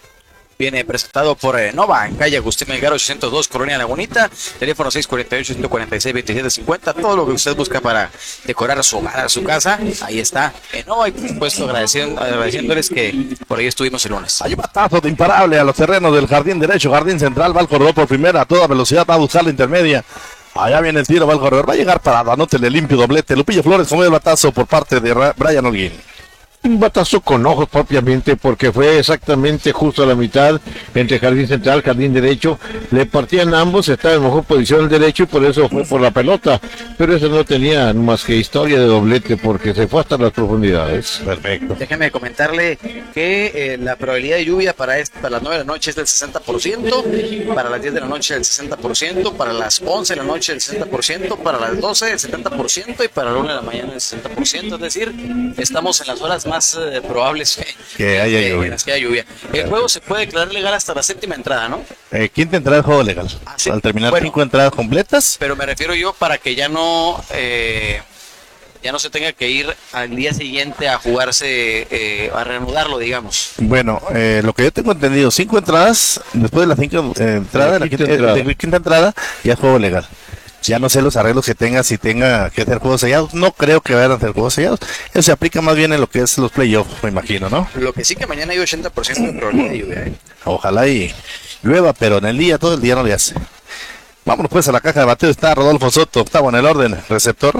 Viene presentado por eh, Nova, en calle Agustín Melgar ochocientos dos, Colonia Lagunita, teléfono seis cuatro ocho, uno cuatro seis, dos siete cinco cero, todo lo que usted busca para decorar su hogar, su casa, ahí está en Nova, y por supuesto agradeciendo, agradeciéndoles que por ahí estuvimos el lunes. Hay un batazo de imparable a los terrenos del jardín derecho, jardín central, va el corredor por primera, a toda velocidad, va a buscar la intermedia. Allá viene el tiro, va el corredor, va a llegar parado, anótele limpio doblete. Lupillo Flores con el batazo por parte de Ra- Brian Holguín. Un batazo con ojos propiamente, porque fue exactamente justo a la mitad entre jardín central, jardín derecho. Le partían ambos, estaba en mejor posición el derecho y por eso fue por la pelota. Pero eso no tenía más que historia de doblete, porque se fue hasta las profundidades. Perfecto. Déjeme comentarle que eh, la probabilidad de lluvia para, este, para las nueve de la noche es del sesenta por ciento, para las diez de la noche del sesenta por ciento, para las once de la noche del sesenta por ciento, para las doce del setenta por ciento y para la una de la mañana del sesenta por ciento. Es decir, estamos en las horas más más eh, probables que, que haya que, lluvia. en las que haya lluvia. El juego se puede declarar legal hasta la séptima entrada, ¿no? Eh, quinta entrada del juego legal. Ah, ¿sí? Al terminar Bueno, cinco entradas completas. Pero me refiero yo para que ya no eh, ya no se tenga que ir al día siguiente a jugarse, eh, a reanudarlo, digamos. Bueno, eh, lo que yo tengo entendido, cinco entradas, después de las cinco eh, entradas, de la quinta, entrada. de la quinta entrada, ya es juego legal. Ya no sé los arreglos que tenga, si tenga que hacer juegos sellados. No creo que vayan a hacer juegos sellados. Eso se aplica más bien en lo que es los playoffs, me imagino, ¿no? Lo que sí que mañana hay ochenta por ciento de probabilidad de lluvia. ¿eh? Ojalá y llueva, pero en el día, todo el día no le hace. Vámonos pues a la caja de bateo. Está Rodolfo Soto, octavo en el orden, receptor.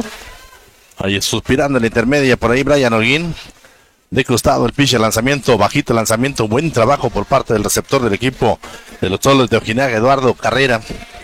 Ahí suspirando en la intermedia, por ahí Brian Holguín. De costado el pitcher, lanzamiento, bajito lanzamiento. Buen trabajo por parte del receptor del equipo de los Soles de Ojinaga, Eduardo Carrera.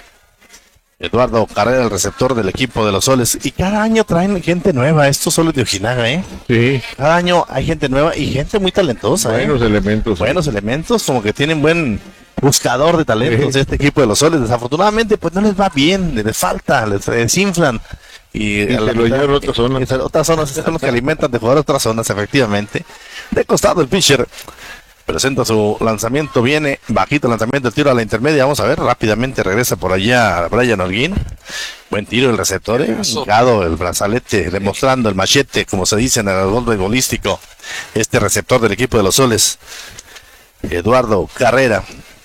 Eduardo Carrera, el receptor del equipo de los Soles. Y cada año traen gente nueva, estos Soles de Ojinaga, ¿eh? Sí. Cada año hay gente nueva y gente muy talentosa, Buenos ¿eh? elementos. Buenos sí. elementos, como que tienen buen buscador de talentos Sí. este equipo de los Soles. Desafortunadamente, pues no les va bien, les falta, les desinflan. Y, Y a la se lo mitad- llevan a otras zonas. y se- otras zonas son los que alimentan de jugadores otras zonas, efectivamente. De costado el pitcher presenta su lanzamiento, viene bajito el lanzamiento, el tiro a la intermedia, vamos a ver, rápidamente regresa por allá Brian Holguín. Buen tiro el receptor, eh, hincado el brazalete, demostrando el machete, como se dice en el gol beisbolístico, este receptor del equipo de los Soles, Eduardo Carrera.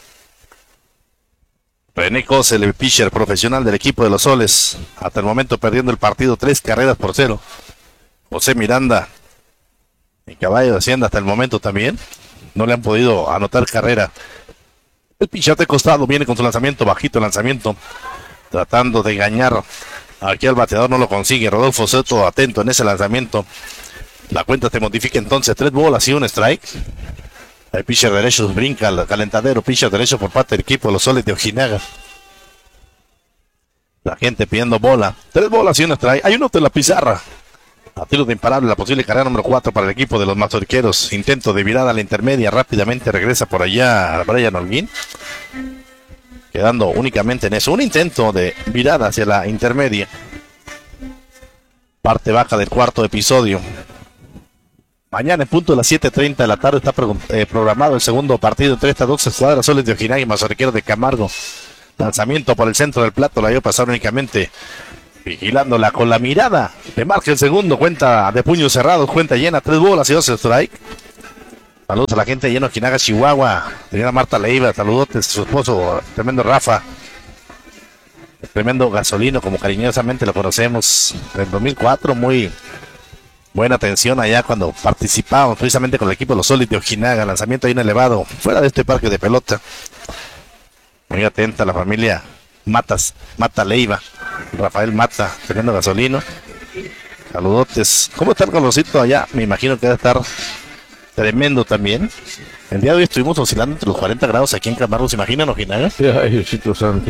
René Cose, el pitcher profesional del equipo de los Soles, hasta el momento perdiendo el partido tres carreras por cero. José Miranda, en caballo de Hacienda hasta el momento también, no le han podido anotar carrera. El pitcher de costado viene con su lanzamiento, bajito el lanzamiento, tratando de engañar aquí al bateador, no lo consigue. Rodolfo Soto atento en ese lanzamiento. La cuenta se modifica entonces, tres bolas y un strike. El pitcher derecho brinca al calentadero, pitcher derecho por parte del equipo de los Soles de Ojinaga. La gente pidiendo bola. Tres bolas y un strike. Hay uno de la pizarra. A tiro de imparable, la posible carrera número cuatro para el equipo de los mazorqueros. Intento de virada a la intermedia. Rápidamente regresa por allá Brian Holguín. quedando únicamente en eso. Un intento de virada hacia la intermedia. Parte baja del cuarto episodio. Mañana en punto de las siete treinta de la tarde está pro, eh, programado el segundo partido entre estas dos escuadras, Soles de Ojinaga y Mazorquero de Camargo. Lanzamiento por el centro del plato, la vio pasar únicamente vigilándola con la mirada. Le marca el segundo, cuenta de puños cerrados, cuenta llena, tres bolas y dos strike. Saludos a la gente de Lleno Ojinaga, Chihuahua. Señora Marta Leiva, saludotes a su esposo, tremendo Rafa. El tremendo Gasolino, como cariñosamente lo conocemos, del dos mil cuatro, muy buena atención allá cuando participábamos precisamente con el equipo de los Soles de Ojinaga. Lanzamiento ahí en elevado, fuera de este parque de pelota. Muy atenta la familia Matas, Mata Leiva, Rafael Mata, tremendo Gasolino. Saludotes. ¿Cómo está el calorcito allá? Me imagino que debe estar tremendo también. El día de hoy estuvimos oscilando entre los cuarenta grados aquí en Camargo, ¿se imaginan, Ojinaga? Ay, Diosito santo.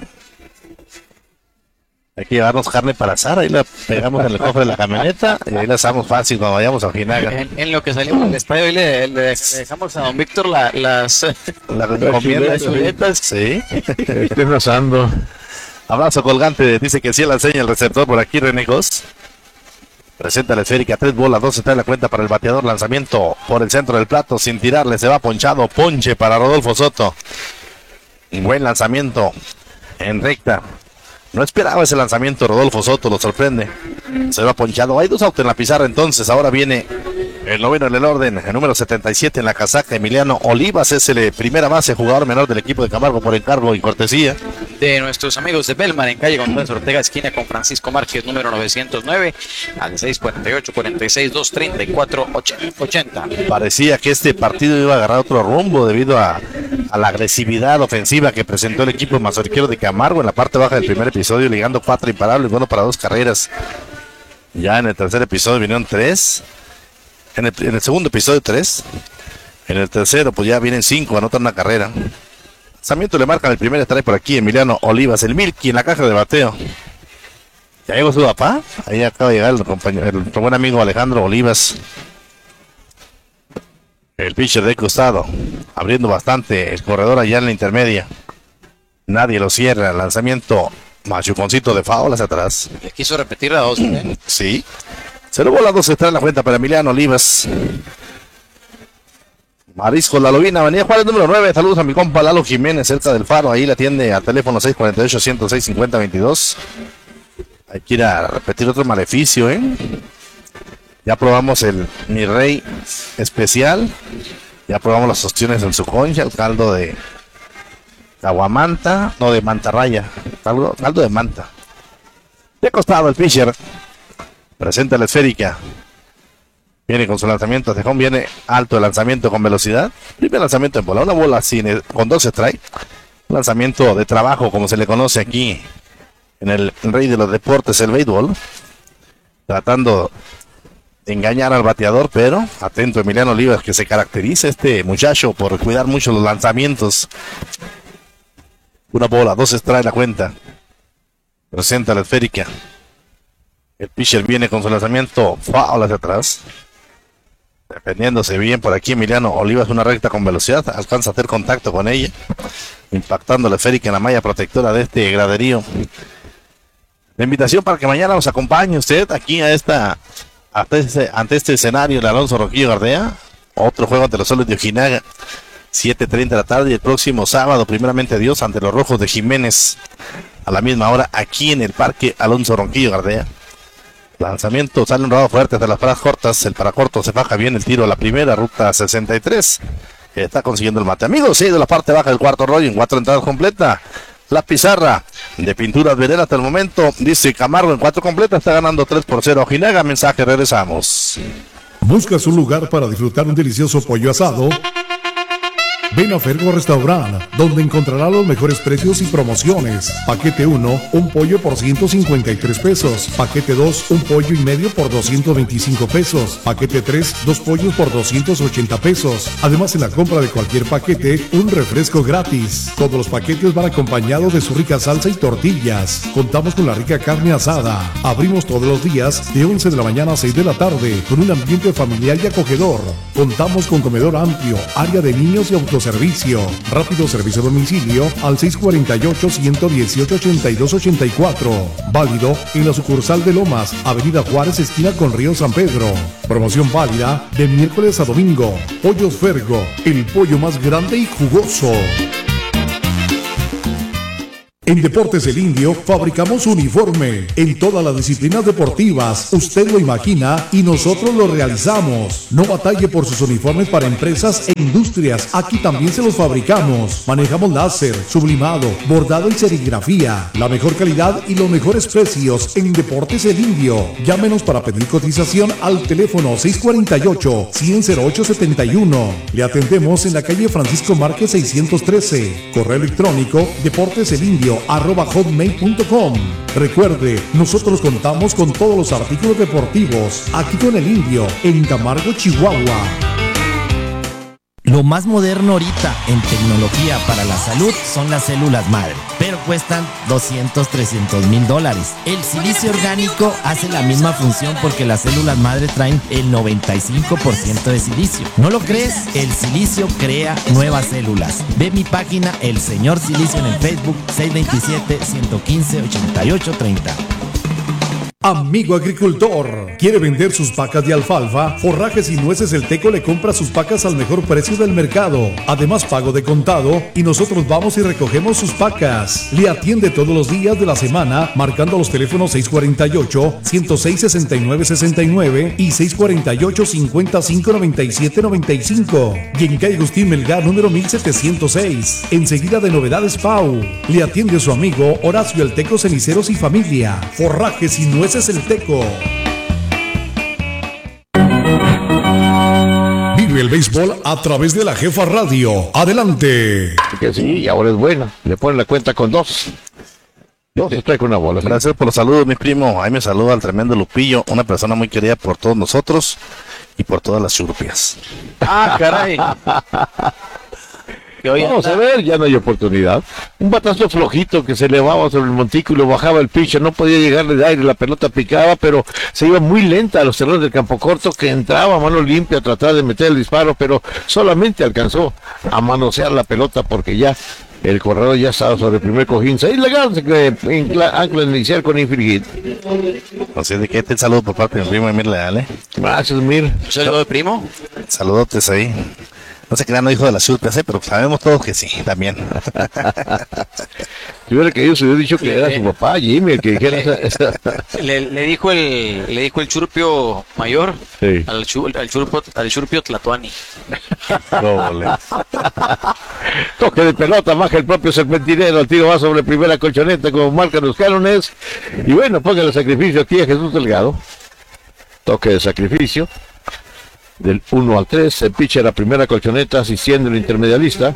Hay que llevarnos carne para asar, ahí la pegamos en el cofre de la camioneta y ahí la asamos fácil cuando vayamos a Ojinaga. En, en lo que salimos del estadio, hoy le, le dejamos a don Víctor la, las la recomienda chuletas. Sí. Estén asando. Abrazo colgante, dice que sí la enseña el receptor por aquí, René Goss. Presenta la esférica, tres bolas, dos está en la cuenta para el bateador. Lanzamiento por el centro del plato, sin tirarle, se va ponchado. Ponche para Rodolfo Soto. Un buen lanzamiento en recta. No esperaba ese lanzamiento, Rodolfo Soto lo sorprende. Se va ponchado. Hay dos autos en la pizarra entonces. Ahora viene el noveno en el orden, el número setenta y siete en la casaca. Emiliano Olivas es el primera base, jugador menor del equipo de Camargo por encargo y cortesía de nuestros amigos de Belmar en calle González Ortega, esquina con Francisco Márquez, número novecientos nueve, al seis cuarenta y ocho, cuarenta y seis, doscientos treinta y cuatro, ochenta. Parecía que este partido iba a agarrar otro rumbo debido a, a la agresividad ofensiva que presentó el equipo mazorquero de Camargo en la parte baja del primer episodio, ligando cuatro imparables, bueno para dos carreras. Ya en el tercer episodio vinieron tres. En el, en el segundo episodio tres. En el tercero pues ya vienen cinco, anotan una carrera. Lanzamiento le marcan el primer strike por aquí, Emiliano Olivas, el Milky en la caja de bateo. Ya llegó su papá, ahí acaba de llegar el compañero, el buen amigo Alejandro Olivas. El pitcher de costado, abriendo bastante el corredor allá en la intermedia. Nadie lo cierra, lanzamiento machuconcito de foul hacia atrás. Le quiso repetir la dos, ¿eh? Sí. Se lo bola dos, está en la cuenta para Emiliano Olivas. Marisco La Lobina, Avenida Juárez número nueve. Saludos a mi compa Lalo Jiménez, cerca del Faro. Ahí la atiende al teléfono seis cuarenta y ocho, ciento seis, cincuenta veintidós. Hay que ir a repetir otro maleficio, ¿eh? Ya probamos el Mi Rey especial. Ya probamos las opciones en su concha, el caldo de aguamanta, no, de mantarraya. Caldo, caldo de manta. De costado el pitcher. Presenta la esférica. Viene con su lanzamiento, Tejón viene alto el lanzamiento con velocidad. Primer lanzamiento en bola, una bola sin, con dos strikes. Lanzamiento de trabajo, como se le conoce aquí en el rey de los deportes, el béisbol. Tratando de engañar al bateador, pero atento Emiliano Olivas, que se caracteriza este muchacho por cuidar mucho los lanzamientos. Una bola, dos strikes en la cuenta. Presenta la esférica. El pitcher viene con su lanzamiento foul hacia atrás. Defendiéndose bien por aquí Emiliano Olivas, una recta con velocidad, alcanza a hacer contacto con ella, impactando la esférica en la malla protectora de este graderío. La invitación para que mañana nos acompañe usted aquí a esta, ante este, ante este escenario de Alonso Ronquillo Gardea. Otro juego ante los Soles de Ojinaga, siete treinta de la tarde, y el próximo sábado, primeramente Dios, ante los Rojos de Jiménez, a la misma hora, aquí en el Parque Alonso Ronquillo Gardea. Lanzamiento, sale un rodado fuerte hasta las paradas cortas. El paracorto se baja bien el tiro a la primera, ruta sesenta y tres. Está consiguiendo el mate. Amigos, sí, de la parte baja del cuarto rollo, en cuatro entradas completas. La pizarra de Pinturas Verela hasta el momento, dice Camargo en cuatro completas, está ganando tres por cero. Ojinaga, mensaje, regresamos. ¿Buscas un lugar para disfrutar un delicioso pollo asado? Ven a Fergo Restaurant, donde encontrará los mejores precios y promociones. Paquete uno, un pollo por ciento cincuenta y tres pesos. Paquete dos, un pollo y medio por doscientos veinticinco pesos. Paquete tres, dos pollos por doscientos ochenta pesos. Además, en la compra de cualquier paquete, un refresco gratis. Todos los paquetes van acompañados de su rica salsa y tortillas. Contamos con la rica carne asada. Abrimos todos los días de once de la mañana a seis de la tarde, con un ambiente familiar y acogedor. Contamos con comedor amplio, área de niños y autoservicio. servicio. Rápido servicio a domicilio al seis cuatro ocho, uno uno ocho, ocho dos ocho cuatro. Válido en la sucursal de Lomas, Avenida Juárez, esquina con Río San Pedro. Promoción válida de miércoles a domingo. Pollos Fergo, el pollo más grande y jugoso. En Deportes El Indio fabricamos uniforme en todas las disciplinas deportivas. Usted lo imagina y nosotros lo realizamos. No batalle por sus uniformes para empresas e industrias. Aquí también se los fabricamos. Manejamos láser, sublimado, bordado y serigrafía. La mejor calidad y los mejores precios en Deportes El Indio. Llámenos para pedir cotización al teléfono seis cuatro ocho, cien, cero ocho setenta y uno. Le atendemos en la calle Francisco Márquez seiscientos trece. Correo electrónico deporteselindio arroba hotmail punto com. Recuerde, nosotros contamos con todos los artículos deportivos aquí con El Indio en Camargo, Chihuahua. Lo más moderno ahorita en tecnología para la salud son las células madre, pero cuestan doscientos, trescientos mil dólares. El silicio orgánico hace la misma función porque las células madre traen el noventa y cinco por ciento de silicio. ¿No lo crees? El silicio crea nuevas células. Ve mi página El Señor Silicio en el Facebook, seis dos siete, uno uno cinco, ocho ocho tres cero. Amigo agricultor, ¿quiere vender sus pacas de alfalfa? Forrajes y Nueces El Teco le compra sus pacas al mejor precio del mercado. Además, pago de contado y nosotros vamos y recogemos sus pacas. Le atiende todos los días de la semana marcando los teléfonos seis cuatro ocho, uno cero seis, seis nueve seis nueve y seis cuatro ocho, cinco cinco, nueve siete nueve cinco. Y en calle Agustín Melgar, número mil setecientos seis. Enseguida de Novedades Pau. Le atiende su amigo Horacio El Teco Ceniceros y familia. Forrajes y Nueces El Teco. Vive el béisbol a través de la Jefa Radio. Adelante. Que sí, ahora es buena. Le ponen la cuenta con dos. Dos se trae con una bola. ¿Sí? Gracias por los saludos, mi primo. Ahí me saluda al tremendo Lupillo, una persona muy querida por todos nosotros y por todas las churpias. Ah, caray. Vamos a ver, ya no hay oportunidad. Un batazo flojito que se elevaba sobre el montículo, bajaba el pitcher, no podía llegarle de aire, la pelota picaba, pero se iba muy lenta a los terrenos del campo corto, que entraba a mano limpia a tratar de meter el disparo, pero solamente alcanzó a manosear la pelota porque ya el corredor ya estaba sobre el primer cojín. Seis legal, ancla iniciar con infringir. Así de que este saludo por parte de mi primo Emir Leal, ¿eh? Gracias, Mir. ¿Saludo de primo? Saludotes ahí. No sé qué no hijo de la churpias, ¿eh? Pero sabemos todos que sí, también. Si hubiera querido, se hubiera dicho que era su papá, Jimmy, el que dijera esa, esa... Le, le dijo el le dijo el churpio mayor, sí, al, chu, al, churpio, al churpio Tlatuani. Toque de pelota, baja el propio serpentinero, el tiro va sobre primera colchoneta como marcan los cánones. Y bueno, ponga el sacrificio aquí a Jesús Delgado. Toque de sacrificio. Del uno al tres, el pitcher a primera colchoneta asistiendo el intermedialista.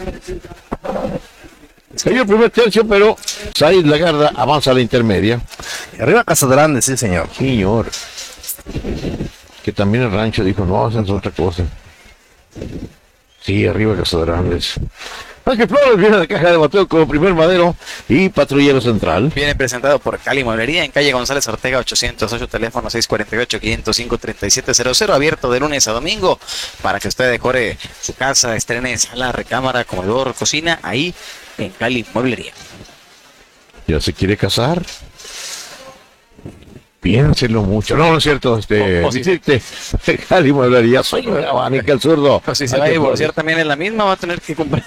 Cayó el primer tercio, pero Said Lagarda avanza a la intermedia. Y arriba Casagrande, sí señor. Señor. Que también el rancho dijo, no, esa es otra cosa. Sí, arriba Casadrandes. Ángel Flores viene de caja de bateo como primer madero y patrullero central. Viene presentado por Cali Mueblería en calle González Ortega ochocientos ocho, teléfono seis cuatro ocho, cinco cero cinco, tres siete cero cero, abierto de lunes a domingo para que usted decore su casa, estrene sala, recámara, comedor, cocina, ahí en Cali Mueblería. ¿Ya se quiere casar? Piénselo mucho. No, no es cierto. Este, o, o si decirte, Cali Mueblería, soy abanica el zurdo. O si se va a divorciar también es la misma, va a tener que comprar.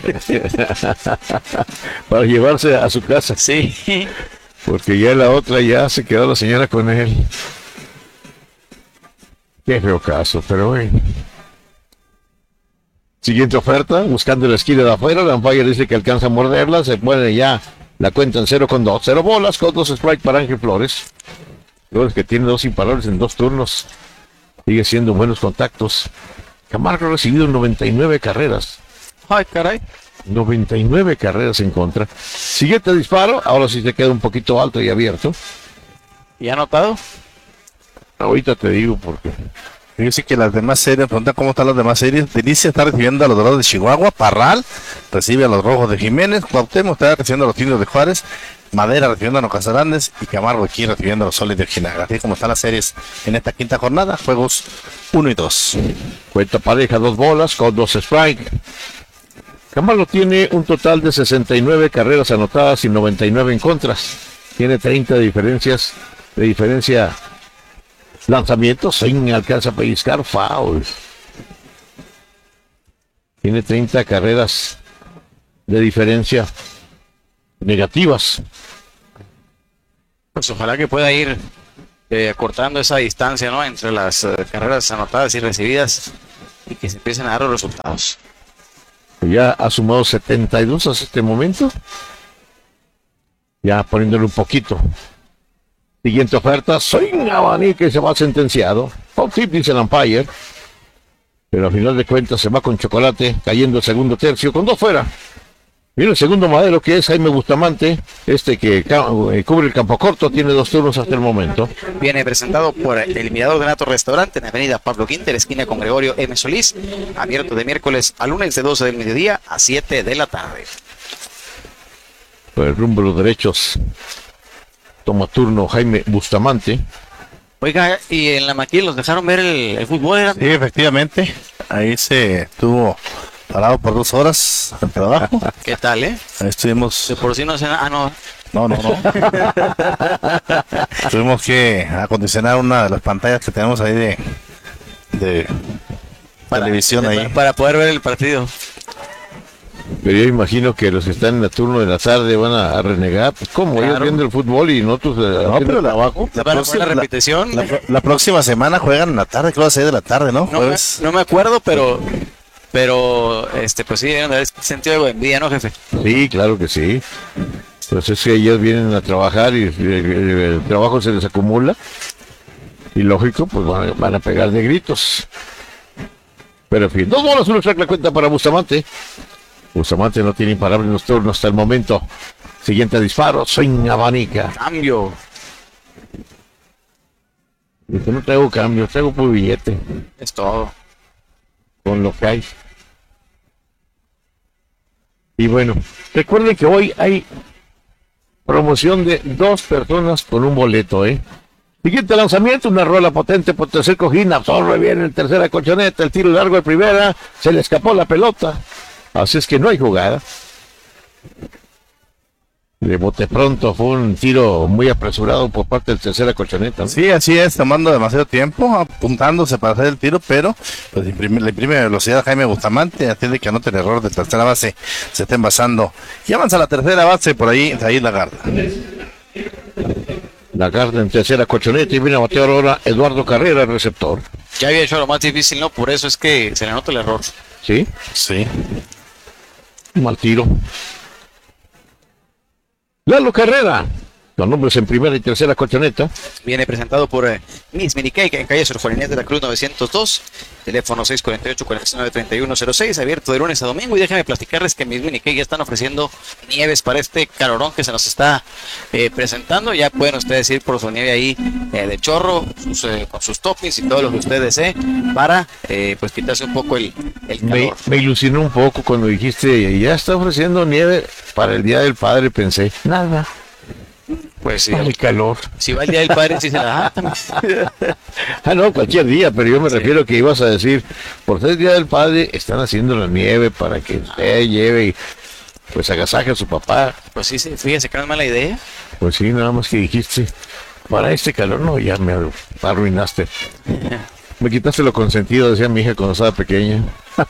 Para llevarse a su casa. Sí. Porque ya la otra ya se quedó la señora con él. Qué feo caso, pero bueno. Siguiente oferta, buscando la esquina de afuera, la umpire dice que alcanza a morderla, se pone ya la cuenta en cero con dos, cero bolas, con dos strikes para Ángel Flores. Flores que tiene dos imparables en dos turnos, sigue siendo buenos contactos. Camargo ha recibido noventa y nueve carreras. Ay, caray. noventa y nueve carreras en contra. Siguiente disparo, ahora sí se queda un poquito alto y abierto. ¿Y ha anotado? Ahorita te digo porque... Yo sé que las demás series, pregunta cómo están las demás series. Delicia está recibiendo a los Dorados de Chihuahua, Parral recibe a los Rojos de Jiménez, Cuauhtémoc está recibiendo a los Indios de Juárez, Madera recibiendo a los Casarandes y Camargo aquí recibiendo a los Soles de Ojinaga. Así como están las series en esta quinta jornada, juegos uno y dos. Cuenta pareja, dos bolas con dos strikes. Camargo tiene un total de sesenta y nueve carreras anotadas y noventa y nueve en contras. Tiene treinta de diferencias, de diferencia lanzamientos, sin alcanza a pellizcar, foul. Tiene treinta carreras de diferencia negativas. Pues ojalá que pueda ir eh, acortando esa distancia, ¿no? Entre las eh, carreras anotadas y recibidas y que se empiecen a dar los resultados. Ya ha sumado setenta y dos hasta este momento. Ya poniéndole un poquito. Siguiente oferta, swing abanico y se va sentenciado. Foul tip, dice el umpire. Pero al final de cuentas se va con chocolate, cayendo el segundo tercio con dos fuera. Mira el segundo madero, que es Jaime Bustamante, este que cubre el campo corto, tiene dos turnos hasta el momento. Viene presentado por el Mirador de Nato Restaurante en Avenida Pablo Quinter, esquina con Gregorio M. Solís, abierto de miércoles a lunes de doce del mediodía a siete de la tarde. Por el rumbo de los derechos, toma turno Jaime Bustamante. Oiga, y en la maquila los dejaron ver el, el fútbol, ¿era? Sí, efectivamente, ahí se estuvo parado por dos horas de trabajo. ¿Qué tal, eh? Ahí estuvimos. De por sí no sé nada. Ah, no. No, no, no. Tuvimos que acondicionar una de las pantallas que tenemos ahí de, de para, televisión de, ahí. Para, para poder ver el partido. Pero yo imagino que los que están en el turno de la tarde van a, a renegar. Pues, ¿cómo? Claro. Ellos viendo el fútbol y nosotros eh, no, pero la, abajo. La, la, próxima, la repetición. La, la, la próxima semana juegan en la tarde, creo que a seis de la tarde, ¿no? No me, no me acuerdo, pero... Pero, este, pues sí, deben haber sentido de envidia, ¿no, jefe? Sí, claro que sí. Pues es que ellos vienen a trabajar y el, el, el trabajo se les acumula. Y lógico, pues van, van a pegar de gritos. Pero en fin, dos bolas, uno track la cuenta para Bustamante. Bustamante no tiene imparable en los turnos hasta el momento. Siguiente disparo, swing abanica. Cambio. Dice, no traigo cambio, traigo por billete. Es todo. Con lo que hay. Y bueno, recuerden que hoy hay promoción de dos personas con un boleto, ¿eh? Siguiente lanzamiento, una rola potente por tercer cojín, absorbe bien en tercera colchoneta, el tiro largo de primera, se le escapó la pelota, así es que no hay jugada. De bote pronto fue un tiro muy apresurado por parte del tercera colchoneta, ¿no? Sí, así es, tomando demasiado tiempo, apuntándose para hacer el tiro, pero pues imprime, le imprime velocidad a Jaime Bustamante, atiende que anote el error de tercera base, se está envasando y avanza a la tercera base, por ahí, de ahí Lagarda. Lagarda en tercera colchoneta y viene a batear ahora Eduardo Carrera, el receptor. Ya había hecho lo más difícil, ¿no? Por eso es que se le anota el error. ¿Sí? Sí. Mal tiro. Lalo Carrera, con nombres en primera y tercera colchoneta. Viene presentado por eh, Miss Mini Cake en calle Sor Juan Inés de la Cruz novecientos dos, teléfono seis cuatro ocho, cuatro nueve, tres uno cero seis, abierto de lunes a domingo. Y déjenme platicarles que Miss Mini Cake ya están ofreciendo nieves para este calorón que se nos está eh, presentando. Ya pueden ustedes ir por su nieve ahí eh, de chorro, sus, eh, con sus toppings y todo lo que ustedes deseen para eh, pues quitarse un poco el, el calor. Me, me ilusionó un poco cuando dijiste, ya está ofreciendo nieve para el Día del Padre, pensé, nada. Pues sí. El calor. Si va el Día del Padre, sí se la da. Ah, no, cualquier día, pero yo me sí. refiero que ibas a decir, por ser el Día del Padre, están haciendo la nieve para que usted lleve y pues agasaje a su papá. Pues sí, sí, fíjese que no es mala idea. Pues sí, nada más que dijiste, para este calor, no, ya me arruinaste. Me quitaste lo consentido, decía mi hija cuando estaba pequeña.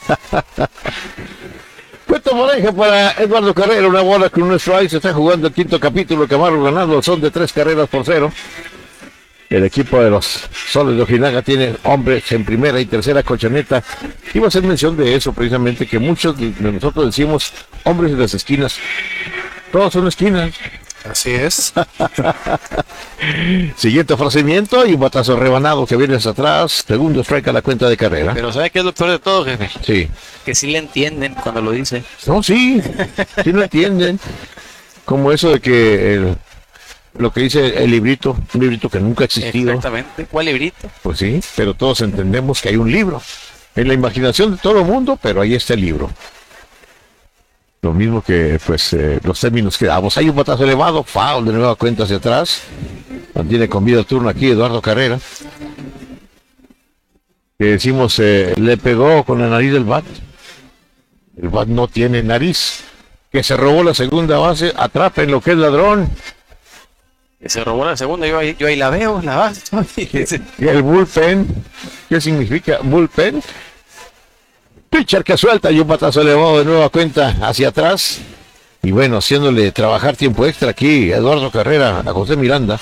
Puesto pareja para Eduardo Carrera, una bola con un strike, se está jugando el quinto capítulo, Camargo ganando, son de tres carreras por cero. El equipo de los Soles de Ojinaga tiene hombres en primera y tercera colchoneta. Iba a hacer mención de eso precisamente, que muchos de nosotros decimos hombres en las esquinas. Todos son esquinas. Así es. Siguiente ofrecimiento y un batazo rebanado que viene hacia atrás. Segundo strike a la cuenta de Carrera. Pero ¿sabe qué es doctor de todo, jefe? Sí. Que sí le entienden cuando lo dice. No, sí. Sí lo entienden. Como eso de que el, lo que dice el librito, un librito que nunca ha existido. Exactamente. ¿Cuál librito? Pues sí, pero todos entendemos que hay un libro. En la imaginación de todo el mundo, pero ahí está el libro. Lo mismo que pues eh, los términos que damos. Hay un batazo elevado, foul de nueva cuenta hacia atrás. Mantiene con vida el turno aquí Eduardo Carrera. Que decimos, eh, le pegó con la nariz del bat. El bat no tiene nariz. Que se robó la segunda base, atrapen lo que es ladrón. Que se robó la segunda, yo ahí, yo ahí la veo, la base. Y el bullpen, ¿qué significa bullpen? Pitcher que suelta y un batazo elevado de nueva cuenta hacia atrás. Y bueno, haciéndole trabajar tiempo extra aquí Eduardo Carrera a José Miranda.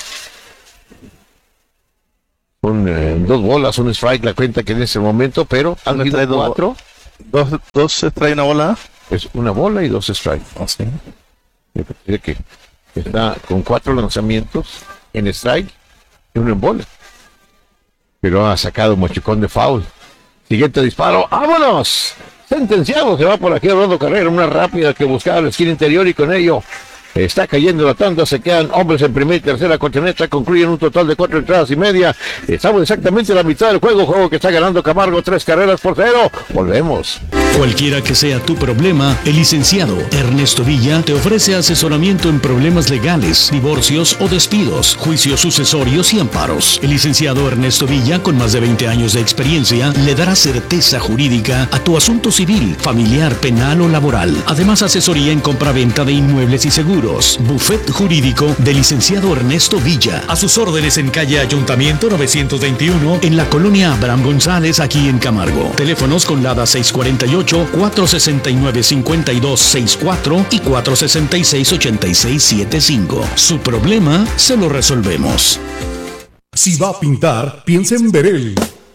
Con eh, dos bolas, un strike la cuenta que en ese momento, pero han habido cuatro. Dos, dos trae una bola. Es una bola y dos strikes. Oh, sí. Me parece que está con cuatro lanzamientos en strike y uno en bola. Pero ha sacado mochucón de foul. Siguiente disparo. ¡Vámonos! Sentenciado. Se va por aquí Eduardo Carrera. Una rápida que buscaba la esquina interior y con ello está cayendo la tanda, se quedan hombres en primera y tercera colchoneta, concluyen un total de cuatro entradas y media. Estamos exactamente a la mitad del juego, juego que está ganando Camargo, tres carreras por cero. Volvemos. Cualquiera que sea tu problema, el licenciado Ernesto Villa te ofrece asesoramiento en problemas legales, divorcios o despidos, juicios sucesorios y amparos. El licenciado Ernesto Villa, con más de veinte años de experiencia, le dará certeza jurídica a tu asunto civil, familiar, penal o laboral. Además, asesoría en compraventa de inmuebles y seguros. Buffet jurídico del licenciado Ernesto Villa. A sus órdenes en calle Ayuntamiento novecientos veintiuno, en la colonia Abraham González, aquí en Camargo. Teléfonos con Lada seis cuarenta y ocho, cuatro sesenta y nueve, cincuenta y dos sesenta y cuatro y cuatro sesenta y seis, ochenta y seis setenta y cinco. Su problema se lo resolvemos. Si va a pintar, piensa en Berel.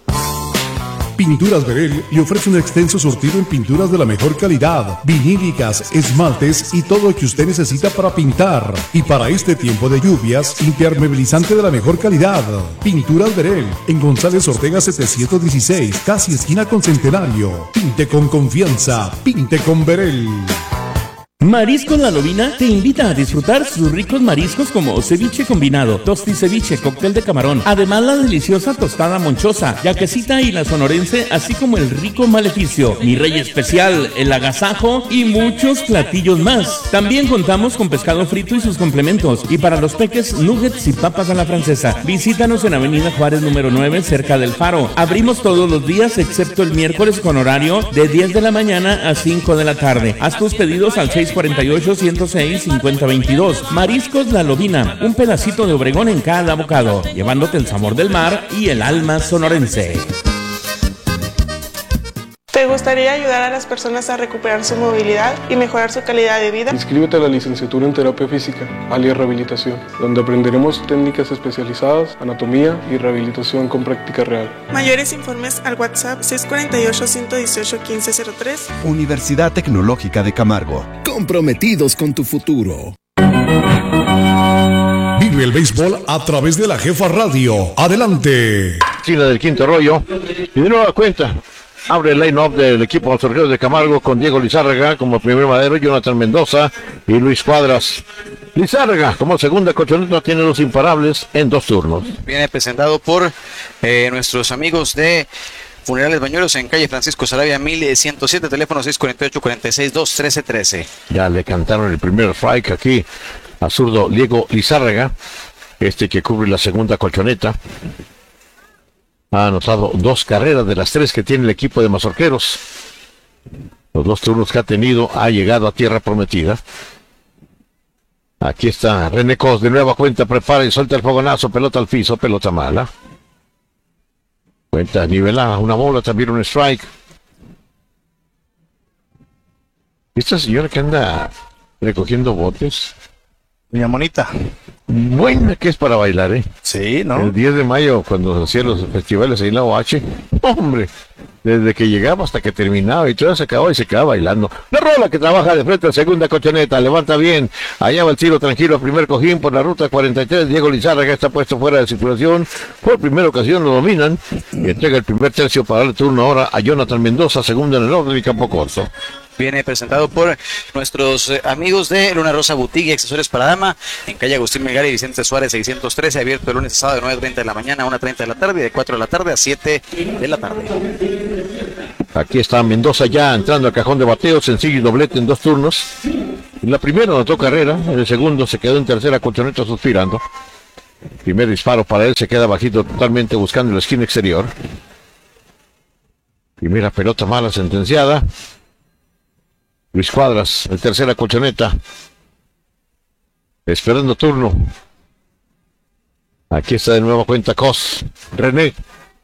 Pinturas Berel le ofrece un extenso surtido en pinturas de la mejor calidad, vinílicas, esmaltes y todo lo que usted necesita para pintar. Y para este tiempo de lluvias, impermeabilizante de la mejor calidad. Pinturas Berel, en González Ortega setecientos dieciséis, casi esquina con Centenario. Pinte con confianza, pinte con Berel. Mariscos La Lobina te invita a disfrutar sus ricos mariscos como ceviche combinado, tosti ceviche, cóctel de camarón, además la deliciosa tostada monchosa, yaquecita y la sonorense, así como el rico maleficio, mi rey especial, el agasajo y muchos platillos más. También contamos con pescado frito y sus complementos, y para los peques, nuggets y papas a la francesa. Visítanos en Avenida Juárez número nueve, cerca del Faro. Abrimos todos los días excepto el miércoles con horario de diez de la mañana a cinco de la tarde. Haz tus pedidos al seis cuarenta y ocho, ciento seis, cincuenta veintidós. Mariscos La Lobina, un pedacito de Obregón en cada bocado, llevándote el sabor del mar y el alma sonorense. ¿Te gustaría ayudar a las personas a recuperar su movilidad y mejorar su calidad de vida? Inscríbete a la licenciatura en terapia física, alias rehabilitación, donde aprenderemos técnicas especializadas, anatomía y rehabilitación con práctica real. Mayores informes al WhatsApp seis cuarenta y ocho, ciento dieciocho, quince cero tres. Universidad Tecnológica de Camargo. Comprometidos con tu futuro. Vive el béisbol a través de la Jefa Radio. Adelante. China del quinto rollo. Y de nueva cuenta, abre el line-up del equipo Mazorqueros de Camargo con Diego Lizárraga como primer madero, Jonathan Mendoza y Luis Cuadras. Lizárraga como segunda colchoneta tiene los imparables en dos turnos. Viene presentado por eh, nuestros amigos de Funerales Bañuelos en calle Francisco Sarabia mil ciento siete, teléfono seis cuarenta y ocho, cuarenta y seis, dos, trece, trece. Ya le cantaron el primer strike aquí a zurdo Diego Lizárraga, este que cubre la segunda colchoneta. Ha anotado dos carreras de las tres que tiene el equipo de Mazorqueros. Los dos turnos que ha tenido, ha llegado a tierra prometida. Aquí está René Cos, de nueva cuenta, prepara y suelta el fogonazo, pelota al piso, pelota mala. Cuenta nivelada, una bola, también un strike. Esta señora que anda recogiendo botes. Doña Monita. Buena que es para bailar, ¿eh? Sí, ¿no? El diez de mayo, cuando hacía los festivales ahí en la O H, hombre, desde que llegaba hasta que terminaba y todo se acababa y se quedaba bailando. La rola que trabaja de frente a segunda colchoneta, levanta bien, allá va el tiro tranquilo, primer cojín por la ruta cuarenta y tres, Diego Lizárraga está puesto fuera de circulación, por primera ocasión lo dominan y entrega el primer tercio para darle turno ahora a Jonathan Mendoza, segundo en el orden y campo corto. Viene presentado por nuestros eh, amigos de Luna Rosa Boutique y Accesorios para Dama en calle Agustín Melgar y Vicente Suárez seiscientos trece, abierto el lunes a sábado de nueve treinta de la mañana a una treinta de la tarde y de cuatro de la tarde a siete de la tarde. Aquí está Mendoza ya entrando al cajón de bateo, sencillo y doblete en dos turnos. En la primera anotó carrera, en el segundo se quedó en tercera colchoneta suspirando. Primer disparo para él, se queda bajito totalmente buscando la esquina exterior. Primera pelota mala sentenciada. Luis Cuadras, el tercera colchoneta. Esperando turno. Aquí está de nueva cuenta Cos. René.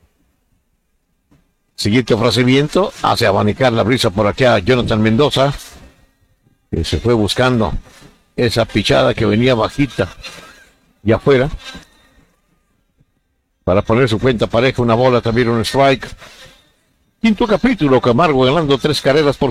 Siguiente ofrecimiento. Hace abanicar la brisa por aquí a Jonathan Mendoza. Que se fue buscando esa pichada que venía bajita y afuera. Para poner su cuenta pareja, una bola, también un strike. Quinto capítulo, Camargo ganando tres carreras por